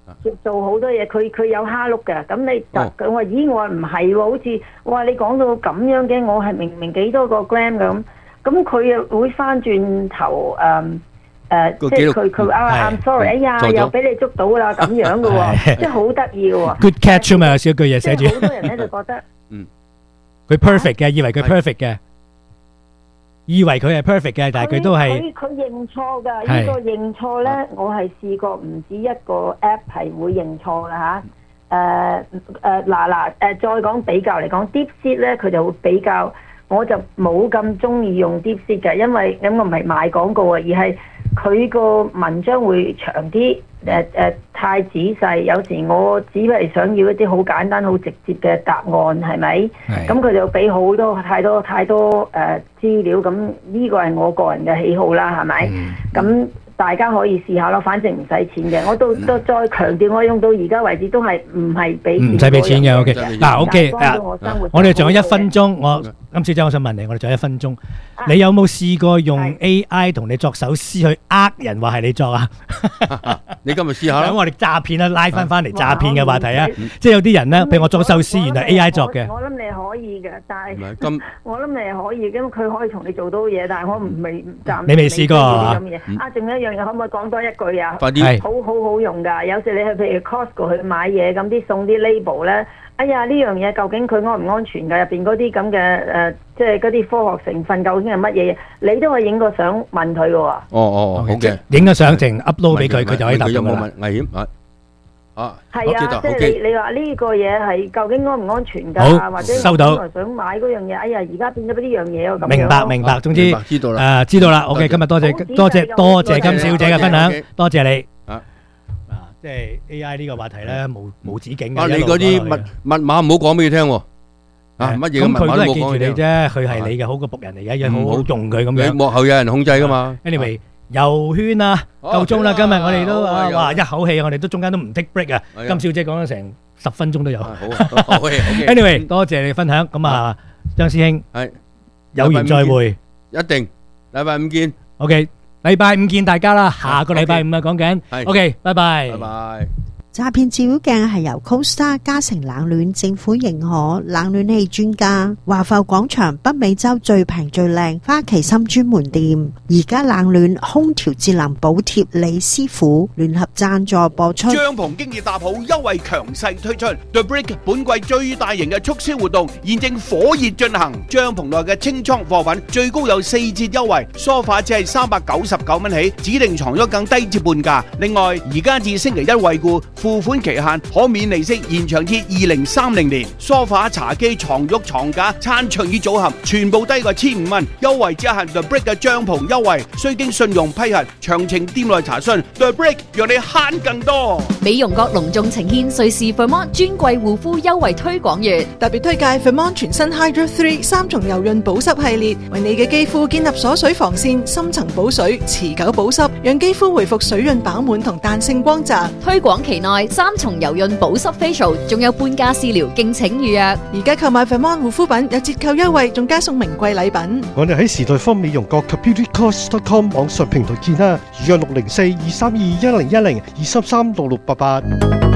做好多嘢，佢佢有蝦碌嘅。咁你就佢話咦，我話唔係喎，好似我話你講到咁樣嘅，我係明明幾多個 gram 咁，咁佢又會翻轉頭誒誒，即係佢佢啊 I'm sorry，哎呀又俾你捉到啦咁樣嘅喎，即係好得意嘅喎。 Good catch 啊嘛，有少句嘢寫住。 好多人咧就覺得嗯， 佢 perfect 嘅，以為佢 perfect 嘅。以為佢係 perfect 嘅，但係佢都係佢佢認錯㗎。呢個認錯咧，我係試過唔止一個 app 係會認錯㗎嚇。誒誒嗱嗱誒，再講比較嚟講，DeepSeek咧佢就會比較，我就冇咁中意用 DeepSeek嘅，因為咁我唔係賣廣告啊，而係佢個文章會長啲，誒誒太仔細，有時我只係想要一啲好簡單、好直接嘅答案，係咪？咁佢就俾好多太多太多誒資料，咁呢個係我個人嘅喜好啦，係咪？咁大家可以試下咯，反正唔使錢嘅。我都都再強調，我用到而家為止都係唔係俾唔使俾錢嘅。OK，嗱 OK，嗱我哋仲有一分鐘，我今次真係我想問你，我哋仲有一分鐘，你有冇試過用 A I 同你作首詩去呃人話係你作啊？ 你今日試下啦。 咁我哋詐騙啦，拉翻翻嚟詐騙嘅話題啊，即係有啲人咧，譬如我作首詩，原來 A I 作嘅。 我諗你可以嘅，但係我諗你係可以，咁佢可以同你做到嘢，但係我唔未暫。 你未試過啊？ 啊，仲有一樣嘢，可唔可以講多一句啊？ 快啲！ 好好好用㗎，有時你去譬如 Costco 去買嘢，咁啲送啲 label 咧，哎呀呢樣嘢究竟佢安唔安全㗎？入邊嗰啲咁嘅誒，即係嗰啲科學成分究竟係乜嘢？你都可以影個相問佢㗎喎。哦哦，好嘅， 影個相淨 upload 俾佢，佢就可以答到㗎啦。 危險啊！啊， 係啊，即係你你話呢個嘢係究竟安唔安全㗎？ 好， 或者收到。 我本來想買嗰樣嘢，哎呀而家變咗呢樣嘢喎咁樣。 明白明白，總之知道啦。 誒知道啦。OK，今日多謝多謝多謝金小姐嘅分享，多謝你。啊啊，即係 A I 呢個話題咧，無無止境嘅。 啊，你嗰啲密密碼唔好講俾佢聽喎。啊，乜嘢嘅密碼都冇講。咁佢都係記住你啫，佢係你嘅好個僕人嚟嘅，要好好用佢咁樣。你幕後有人控制㗎嘛。 Anyway。遊圈啊，夠鐘啦！今日我哋都啊，哇一口氣，我哋都中間都唔 take break 啊。金小姐講咗成十分鐘都有。好，Anyway，多謝你分享。咁啊，張師兄係有緣再會， 一定禮拜五見。 OK，禮拜五見大家啦。下個禮拜五啊，講緊。OK，拜拜。 拜拜。 詐騙照妖鏡係由 CoStar 嘉誠冷暖政府認可冷暖氣專家，華埠廣場北美洲最平最靚花旗參專門店，而家冷暖空調節能補貼李師傅聯合贊助播出。 帳篷經已搭好，優惠強勢推出 The Brick 本季最大型嘅促銷活動，現正火熱進行。帳篷內嘅清倉貨品最高有四折優惠，梳化只係三百九十九蚊起，指定床褥更低至半價。另外，而家至星期一惠顧。付款期限可免利息延長至二零三零年，梳化、茶几、床褥、床架、餐桌椅組合全部低過千五蚊，優惠只限 The Brick 嘅帳篷優惠，需經信用批核，詳情店內查詢。The Brick 讓你慳更多。 美容閣隆重呈現瑞士 Vermont 專櫃護膚優惠推廣月， 特別推介 Vermont 全新 Hydro Three 三重柔潤保濕系列，為你嘅肌膚建立鎖水防線、深層補水、持久保濕，讓肌膚回復水潤飽滿同彈性光澤。 推廣期內三重柔潤保濕 facial， 仲有半價試療，敬請預約。 而家購買 Vermont 護膚品有折扣優惠，仲加送名貴禮品。 我哋喺時代方美容閣及 beauty cost dot com 網上平台見啦，預約六零四二三二一零一零二三三六六八八。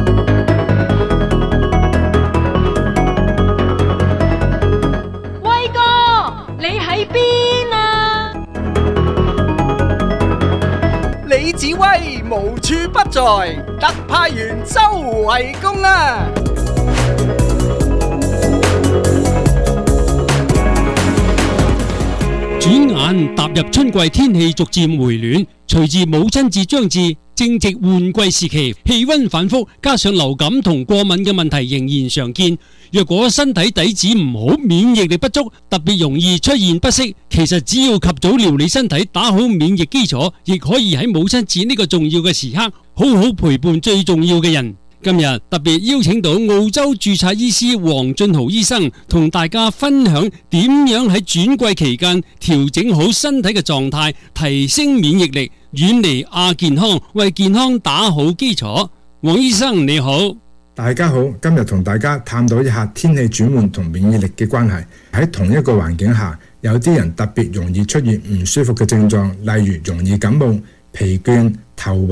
威哥，你喺邊啊？ 李子威無處不在，特派員周圍公啊！ 轉眼踏入春季，天氣逐漸回暖，隨住母親節將至，正值換季時期，氣溫反覆，加上流感同過敏嘅問題仍然常見。若果身體底子唔好，免疫力不足，特別容易出現不適。其實只要及早料理身體，打好免疫基礎，亦可以喺母親節呢個重要嘅時刻，好好陪伴最重要嘅人。今日特別邀請到澳洲註冊醫師黃俊豪醫生，同大家分享點樣喺轉季期間調整好身體嘅狀態，提升免疫力，遠離亞健康，為健康打好基礎。黃醫生你好。 大家好，今日同大家探討一下天氣轉換同免疫力嘅關係。喺同一個環境下，有啲人特別容易出現唔舒服嘅症狀，例如容易感冒、疲倦、頭暈、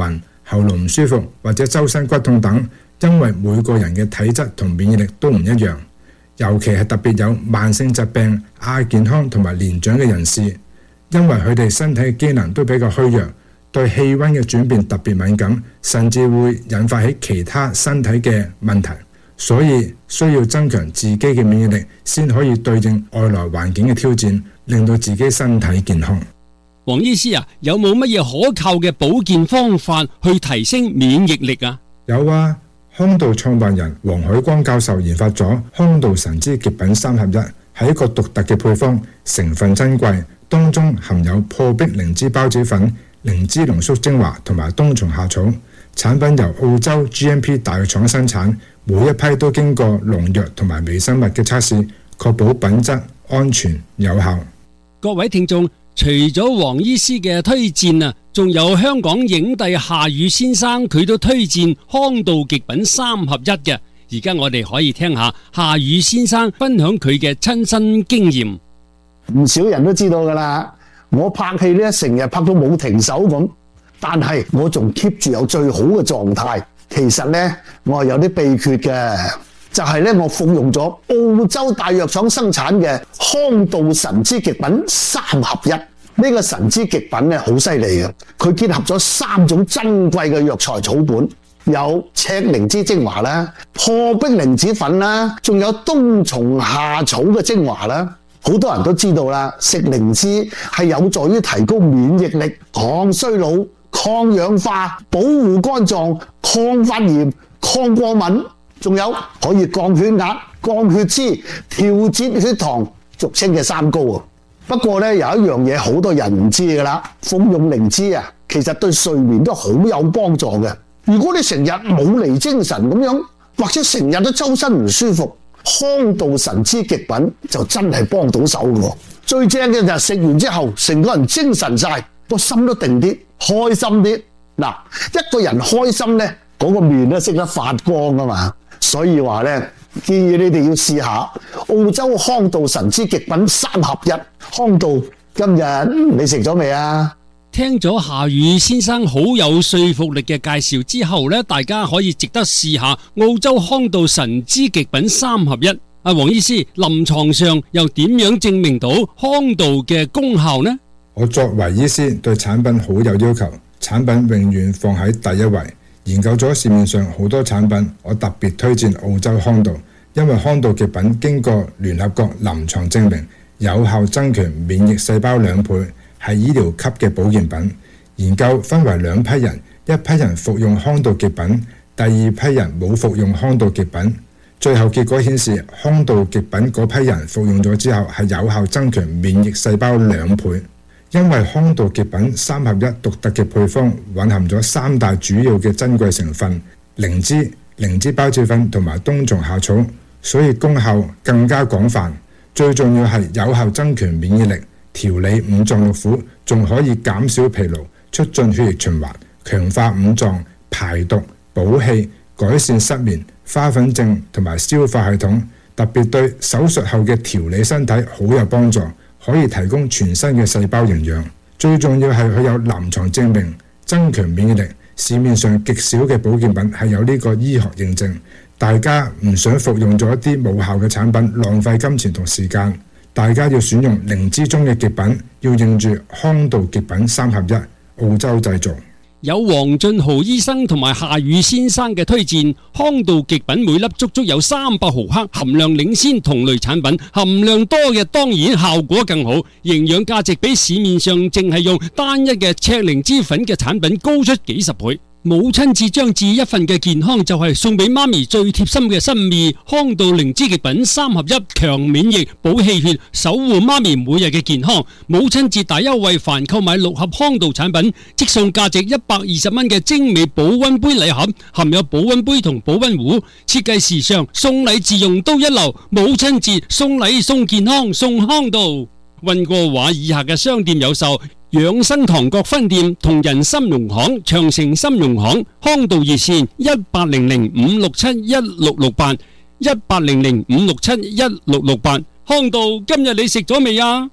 喉嚨唔舒服或者周身骨痛等，因為每個人嘅體質同免疫力都唔一樣，尤其係特別有慢性疾病、亞健康同埋年長嘅人士，因為佢哋身體嘅機能都比較虛弱，對氣溫嘅轉變特別敏感，甚至會引發起其他身體嘅問題，所以需要增強自己嘅免疫力，先可以對應外來環境嘅挑戰，令到自己身體健康。 黃醫師啊，有冇乜嘢可靠嘅保健方法去提升免疫力啊？ 有啊，康道創辦人黃海光教授研發咗康道神之極品三合一，係一個獨特嘅配方，成分珍貴，當中含有破壁靈芝孢子粉、靈芝濃縮精華同埋冬蟲夏草。產品由澳洲 G M P 大藥廠生產，每一批都經過農藥同埋微生物嘅測試，確保品質、安全、有效。 各位聽眾，除咗黃醫師嘅推薦啊，仲有香港影帝夏宇先生，佢都推薦康道極品三合一嘅。而家我哋可以聽下夏宇先生分享佢嘅親身經驗。 唔少人都知道噶啦，我拍戲呢成日拍到冇停手咁，但係我仲 keep 住有最好嘅狀態。其實呢，我係有啲秘訣嘅，就係呢，我服用咗澳洲大藥廠生產嘅康道神之極品三合一。呢個神之極品咧好犀利嘅，佢結合咗三種珍貴嘅藥材草本，有赤靈芝精華啦、破壁靈子粉啦，仲有冬蟲夏草嘅精華啦。好多人都知道啦，食靈芝係有助於提高免疫力、抗衰老、抗氧化、保護肝臟、抗發炎、抗過敏，仲有可以降血壓、降血脂、調節血糖，俗稱嘅三高啊。不過咧，有一樣嘢好多人唔知㗎啦，服用靈芝啊，其實對睡眠都好有幫助嘅。如果你成日冇嚟精神咁樣，或者成日都周身唔舒服，康道神之極品就真係幫到手嘅。最正嘅就係食完之後，成個人精神晒，個心都定啲，開心啲。嗱，一個人開心咧，嗰個面都識得發光啊嘛。所以話咧，建議你哋要試下澳洲康道神之極品三合一。康道，今日你食咗未啊？ 聽咗夏宇先生好有說服力嘅介紹之後呢，大家可以值得試下澳洲康道神之極品三合一。阿黃醫師，臨床上又點樣證明到康道嘅功效呢？ 我作為醫師，對產品好有要求，產品永遠放喺第一位。研究咗市面上好多產品，我特別推薦澳洲康道，因為康道極品經過聯合國臨床證明，有效增強免疫細胞兩倍，係醫療級嘅保健品。研究分為兩批人，一批人服用康道極品，第二批人冇服用康道極品。最後結果顯示，康道極品嗰批人服用咗之後係有效增強免疫細胞兩倍。因為康道極品三合一獨特嘅配方蘊含咗三大主要嘅珍貴成分：靈芝、靈芝孢子粉同埋冬蟲夏草，所以功效更加廣泛。最重要係有效增強免疫力，調理五臟六腑，仲可以減少疲勞，促進血液循環，強化五臟，排毒、補氣，改善失眠、花粉症同埋消化系統，特別對手術後嘅調理身體好有幫助。可以提供全新嘅細胞營養，最重要係佢有臨床證明增強免疫力。市面上極少嘅保健品係有呢個醫學認證，大家唔想服用咗一啲無效嘅產品，浪費金錢同時間。大家要選用靈芝中嘅極品，要認住康道極品三合一，澳洲製造。 有黃俊豪醫生同埋夏宇先生嘅推薦，康道極品每粒足足有三百毫克，含量領先同類產品，含量多嘅當然效果更好，營養價值比市面上淨係用單一嘅赤靈芝粉嘅產品高出幾十倍。母親節將至，一份嘅健康就係送俾媽咪最貼心嘅心意。康道靈芝極品三合一，強免疫、補氣血，守護媽咪每日嘅健康。母親節大優惠，凡購買六盒康道產品，即送價值一百二十蚊嘅精美保溫杯禮盒，含有保溫杯同保溫壺，設計時尚，送禮自用都一流。母親節送禮送健康送康道。溫哥華以下嘅商店有售。養生堂各分店同仁心融行、長城心融行、康道熱線一八零零五六七一六六八一八零零五六七一六六八。康道，今日你食咗未啊？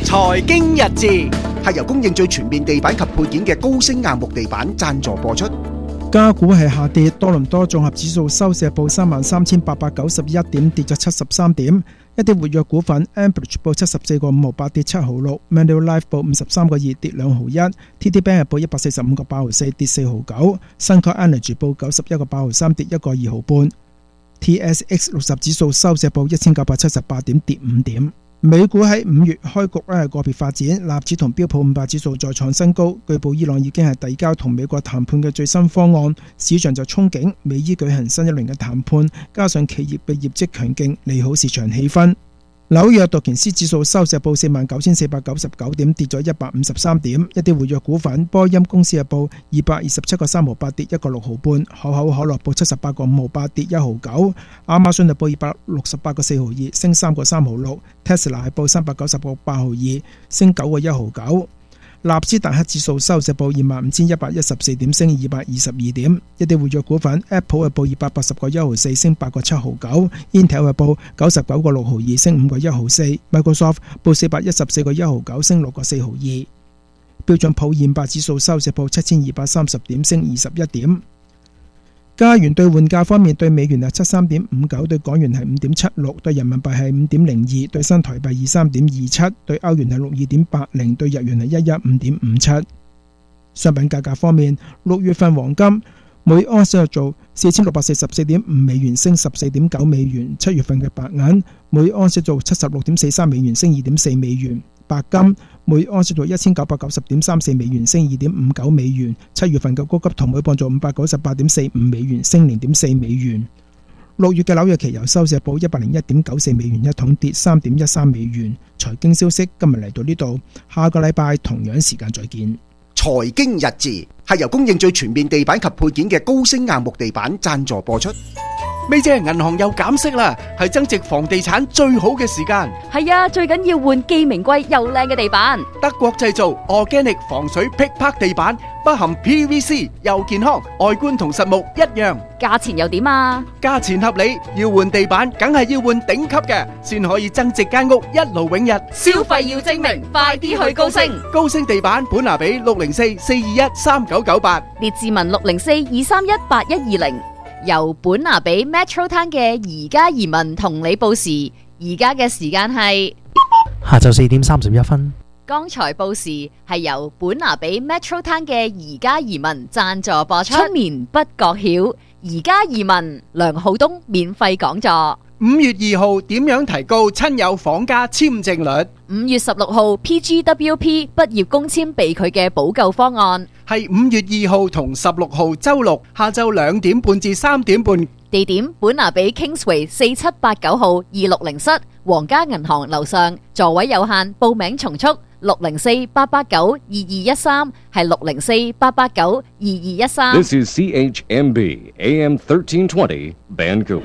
財經日誌係由供應最全面地板及配件嘅高升硬木地板贊助播出。 加股係下跌，多倫多綜合指數收市報三萬三千八百九十一點，跌咗七十三點。一啲活躍股份 Ambridge 報七十四個五毫八，跌七毫六 Manulife 報五十三個二，跌兩毫一 T D Bank 報一百四十五個八毫四，跌四毫九 Suncor Energy 報九十一個八毫三，跌一個二毫半。 T S X 六十指數收市報一千九百七十八點，跌五點。美股喺五月開局咧係個別發展，納指同標普五百指數再創新高。據報伊朗已經係遞交同美國談判嘅最新方案，市場就憧憬美伊舉行新一輪嘅談判，加上企業嘅業績強勁，利好市場氣氛。紐約道瓊斯指數收市報四萬九千四百九十九點，跌咗一百五十三點。一啲活躍股份，波音公司報二百二十七個三毫八，跌一個六毫半。可口可樂報七十八個五毫八，跌一毫九。亞馬遜就報二百六十八個四毫二，升三個三毫六。Tesla 係報三百九十個八毫二，升九個一毫九。納斯達克指數收市報二萬五千一百一十四點，升二百二十二點。一啲活躍股份 ，Apple 係報二百八十個一毫四，升八個七毫九。Intel 係報九十九個六毫二，升五個一毫四。Microsoft 報四百一十四個一毫九，升六個四毫二。標準普爾五百指數收市報七千二百三十點，升二十一點。加元兌換價方面，對美元係七三點五九，對港元係五點七六，對人民幣係五點零二，對新台幣二三點二七，對歐元係六二點八零，對日元係一一五點五七。商品價格方面，六月份黃金每盎司做四千六百四十四點五美元，升十四點九美元。七月份嘅白銀每盎司做七十六點四三美元，升二點四美元。白金每盎司做一千九百九十點三四美元，升二點五九美元。七月份嘅高級銅每磅做五百九十八點四五美元，升零點四美元。六月嘅紐約期油收市報一百零一點九四美元一桶，跌三點一三美元。財經消息今日嚟到呢度，下個禮拜同樣時間再見。 財經日誌係由供應最全面地板及配件嘅高升硬木地板贊助播出。咪姐，銀行又減息啦，係增值房地產最好嘅時間。 係啊，最緊要換既名貴又靚嘅地板。 德國製造 Organic 防水劈拍地板，不含 P V C， 又健康，外觀同實木一樣。 價錢又點啊？ 價錢合理，要換地板梗係要換頂級嘅，先可以增值間屋一勞永逸。 消費要精明，快啲去高升。 高升地板本拿比六零四四二一三九九八， 列治文六零四二三一八一二零。由本拿比 Metro Town 嘅宜家移民同你報時，而家嘅時間係下晝四點三十一分。 剛才報時係由本拿比 Metro Town 嘅宜家移民贊助播出。春眠不覺曉，宜家移民梁浩東免費講座。 五月二號點樣提高親友房價簽證率？ 五月十六號 P G W P 畢業工簽被拒嘅補救方案係五月二號同十六號周六下晝兩點半至三點半。 地點本拿比 Kingsway 四七八九號二六零室，皇家銀行樓上，座位有限，報名從速。六零四八八九二二一三係六零四八八九二二一三。 This is C H M B A M thirteen twenty Vancouver。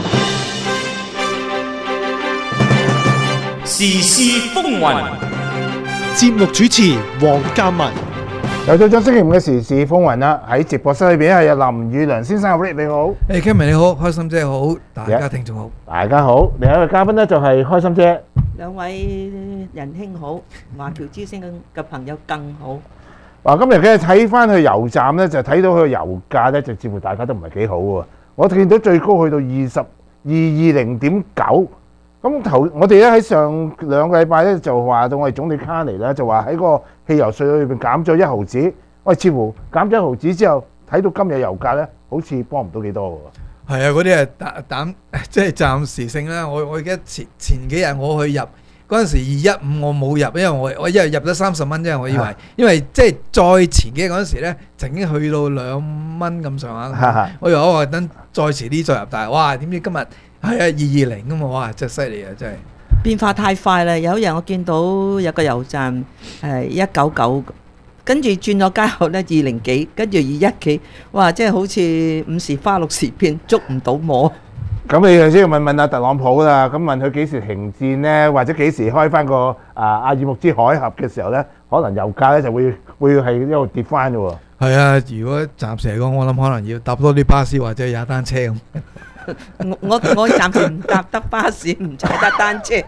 時事風雲， 節目主持黃嘉文。 又到咗星期五嘅時事風雲啦！喺直播室裏邊係有林宇良先生，Rick 你好， 誒 Kevin 你好，開心姐好，大家聽眾好， 大家好。另一個嘉賓咧就係開心姐， 兩位仁兄好，華僑之聲嘅朋友更好。 嗱，今日嘅睇翻去油站咧，就睇到佢油價咧，就似乎大家都唔係幾好喎。我見到最高去到二十二二零點九。咁頭我哋咧喺上兩個禮拜咧就話到我哋總理卡尼咧就話喺個汽油稅裏邊減咗一毫子，喂，似乎減咗一毫子之後，睇到今日油價咧好似幫唔到幾多喎。 係啊，嗰啲係膽膽即係暫時性啦。我我記得前前幾日我去入嗰陣時二一五我冇入，因為我我一日入咗三十蚊啫，我以為，因為即係再前幾日嗰陣時咧曾經去到兩蚊咁上下，我以為我話等再遲啲再入，但係哇點知今日〜係啊，二二零啊嘛，哇，真係犀利啊，真係變化太快啦！有一日我見到有個油站誒一九九，跟住轉咗街後咧二零幾，跟住二一幾，哇！即係好似五時花六時變，捉唔到摸。 咁你就先要問問阿特朗普啦，咁問佢幾時停戰呢？或者幾時開翻個啊阿爾木茲海峽嘅時候咧，可能油價咧就會會係一路跌翻嘅喎。 係啊，如果暫時嚟講，我諗可能要搭多啲巴士或者踩單車咁。 我我我暫時唔搭得巴士，唔踩得單車。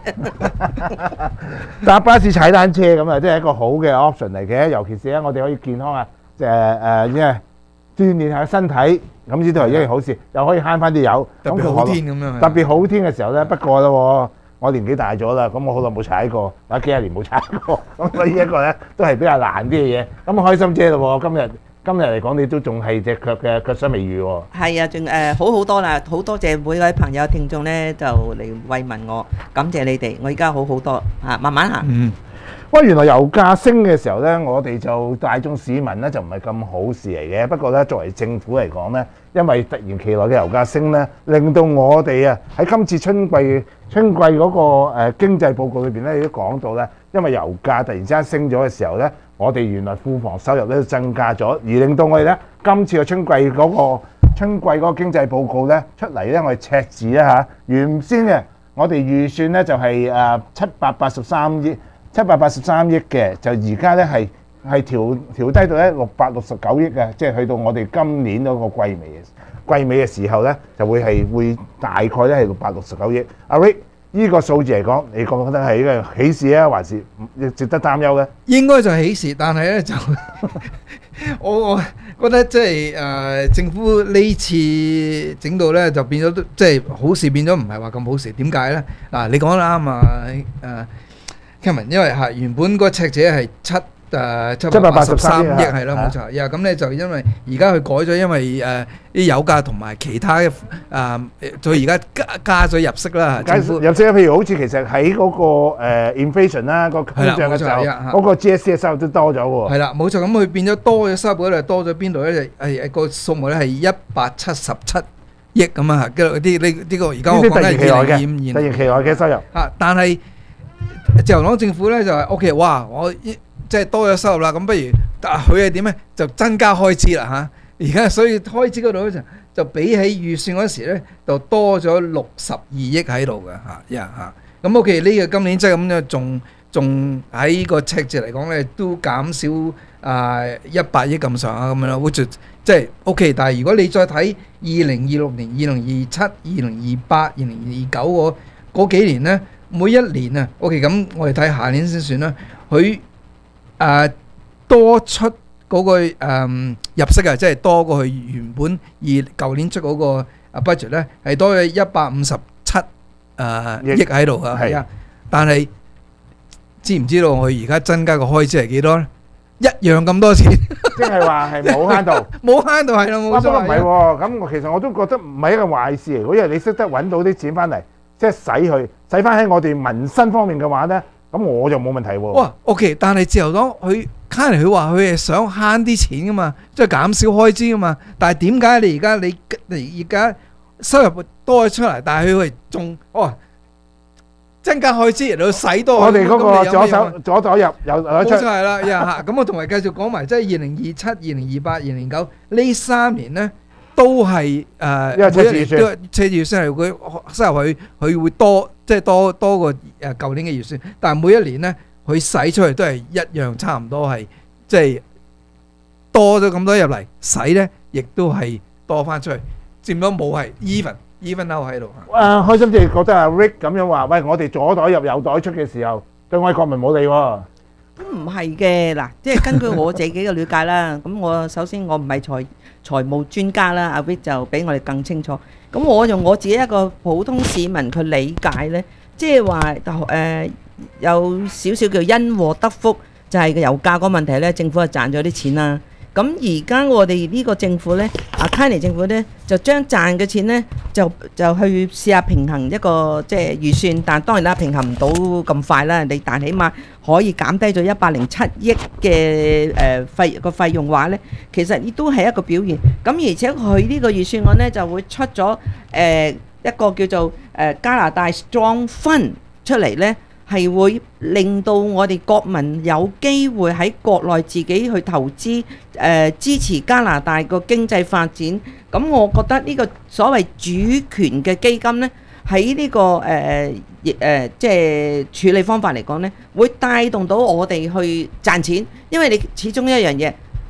搭巴士踩單車咁啊，即係一個好嘅 option 嚟嘅，尤其是咧，我哋可以健康啊，誒誒，即係鍛鍊下身體，咁呢都係一件好事，又可以慳翻啲油。 特別好天咁樣。 特別好天嘅時候咧，不過咧，我年紀大咗啦，咁我好耐冇踩過，或者幾廿年冇踩過，咁所以呢一個咧都係比較難啲嘅嘢。咁開心姐咯，今日今日嚟講，你都仲係隻腳嘅腳傷未愈喎。 係啊，仲誒好好多啦，好多謝每位朋友聽眾咧，就嚟慰問我，感謝你哋，我而家好好多嚇，慢慢行。 嗯。喂，原來油價升嘅時候咧，我哋就大眾市民咧就唔係咁好事嚟嘅。不過咧，作為政府嚟講咧，因為突然其來嘅油價升咧，令到我哋啊喺今次春季春季嗰個誒經濟報告裏邊咧，亦都講到咧，因為油價突然之間升咗嘅時候咧，我哋原來庫房收入咧都增加咗，而令到我哋咧今次嘅春季嗰個春季嗰個經濟報告咧出嚟咧，我哋赤字咧嚇，原先嘅我哋預算咧就係誒七百八十三億。七百八十三億嘅，就而家咧係係調調低到咧六百六十九億嘅，即係去到我哋今年嗰個季尾嘅季尾嘅時候咧，就會係會大概咧係六百六十九億。阿 Rick，呢個數字嚟講，你覺唔覺得係一個喜事啊，還是值得擔憂咧？ 應該就係喜事，但係咧就我我覺得即係誒政府呢次整到咧就變咗即係好事變咗唔係話咁好事，點解咧？嗱，你講得啱啊誒。Kevin， 因為嚇原本個赤字係七誒七百八十三億係啦，冇錯。呀咁咧就因為而家佢改咗，因為誒啲油價同埋其他嘅誒，佢而家加加咗入息啦。政府入息譬如好似其實喺嗰個誒 inflation 啦，個通脹嘅時候，嗰個 G S T 嘅收入都多咗喎。 係啦，冇錯。咁佢變咗多咗收入咧，多咗邊度咧？係係個數目咧係一百七十七億咁啊！跟住啲呢呢個而家我講緊係二零二五年突然期內嘅收入嚇，但係。自由黨政府咧就係 O K， 哇！我即係多咗收入啦，咁不如佢係點咧？就增加開支啦嚇。而家所以開支嗰度咧就就比起預算嗰時咧就多咗六十二億喺度嘅嚇呀嚇。咁 O K， 呢個今年即係咁樣，仲仲喺個赤字嚟講咧都減少啊一百億咁上下咁樣啦。which 即係 O K， 但係如果你再睇二零二六年、二零二七、二零二八、二零二九嗰嗰幾年咧。每一年啊 ，OK， 咁我哋睇下年先算啦。佢誒、呃、多出嗰、那個、呃、入息啊，即係多過佢原本而舊年出嗰個 budget 咧，係多咗一百五十七誒億喺度啊。係啊，但係知唔知道佢而家增加個開支係幾多咧？一樣咁多錢， 即係話係冇慳到， 冇慳到係啦，冇錯。 不過唔係喎，咁我其實我都覺得唔係一個壞事嚟，因為你識得揾到啲錢翻嚟。即係使去使翻喺我哋民生方面嘅話咧，咁我就冇問題喎。 哇 ，OK， 但係自由黨佢卡尼佢話佢係想慳啲錢噶嘛，即係減少開支噶嘛。但係點解你而家你你而家收入多咗出嚟，但係佢係仲哦增加開支嚟到使多？ 我哋嗰個左手左左入右右出。 冇錯係啦，呀咁我同埋繼續講埋，即係二零二七、二零二八、二零二九呢三年咧。都係誒， 因為赤字預算， 赤字預算係佢收入佢佢會多，即係多多過誒舊年嘅預算。但係每一年咧，佢使出嚟都係一樣，差唔多係即係多咗咁多入嚟，使咧亦都係多翻出去，佔咗冇係 even even out 喺度。 誒，開心姐覺得阿 Rick 咁樣話，喂，我哋左袋入右袋出嘅時候，對我哋國民冇利喎。 唔係嘅，嗱，即係根據我自己嘅了解啦。咁我首先我唔係財財務專家啦，阿 Vic 就比我哋更清楚。咁我用我自己一個普通市民去理解咧，即係話誒有少少叫因禍得福，就係個油價個問題咧，政府係賺咗啲錢啦。咁而家我哋呢個政府咧，阿卡尼政府咧，就將賺嘅錢咧，就就去試下平衡一個即係預算，但當然啦，平衡唔到咁快啦。你但起碼可以減低咗一百零七億嘅誒費個費用話咧，其實亦都係一個表現。咁而且佢呢個預算案咧就會出咗誒一個叫做誒加拿大 Strong Fund 出嚟咧。係會令到我哋國民有機會喺國內自己去投資，誒、呃、支持加拿大個經濟發展。咁我覺得呢個所謂主權嘅基金呢，喺呢、這個誒誒、呃、即係處理方法嚟講呢，會帶動到我哋去賺錢。因為你始終一樣嘢，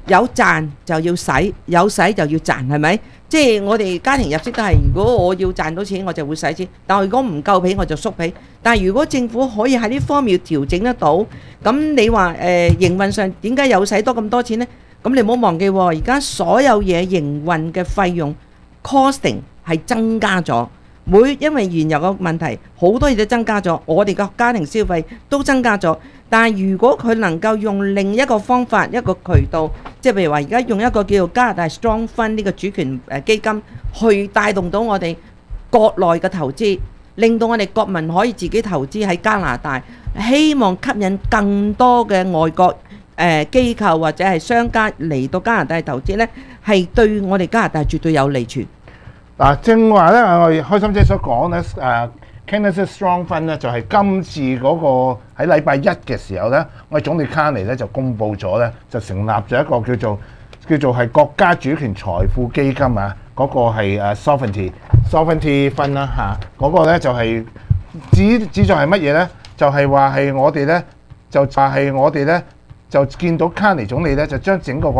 有賺就要使，有使就要賺，係咪？即係我哋家庭入息都係，如果我要賺到錢，我就會使錢；但係如果唔夠皮，我就縮皮。但係如果政府可以喺呢方面調整得到，咁你話誒、呃、營運上點解有使多咁多錢呢？咁你唔好忘記喎，而家所有嘢營運嘅費用 costing 係增加咗。每因為原油嘅問題，好多嘢都增加咗，我哋嘅家庭消費都增加咗。但係如果佢能夠用另一個方法、一個渠道，即係譬如話而家用一個叫做加拿大 Strong Fund 呢個主權誒基金，去帶動到我哋國內嘅投資，令到我哋國民可以自己投資喺加拿大，希望吸引更多嘅外國誒機構或者係商家嚟到加拿大投資呢，係對我哋加拿大絕對有利處。 嗱，正話咧，我哋開心姐所講咧，誒 Canada Strong Fund 咧，就係今次嗰個喺禮拜一嘅時候咧，我哋總理卡尼咧就公布咗咧，就成立咗一個叫做叫做係國家主權財富基金啊，嗰、那個係誒 Sovereignty Sovereignty Fund 啦嚇，嗰個咧就係指指在係乜嘢咧？就係話係我哋咧，就話係我哋咧，就見到卡尼總理咧，就將整個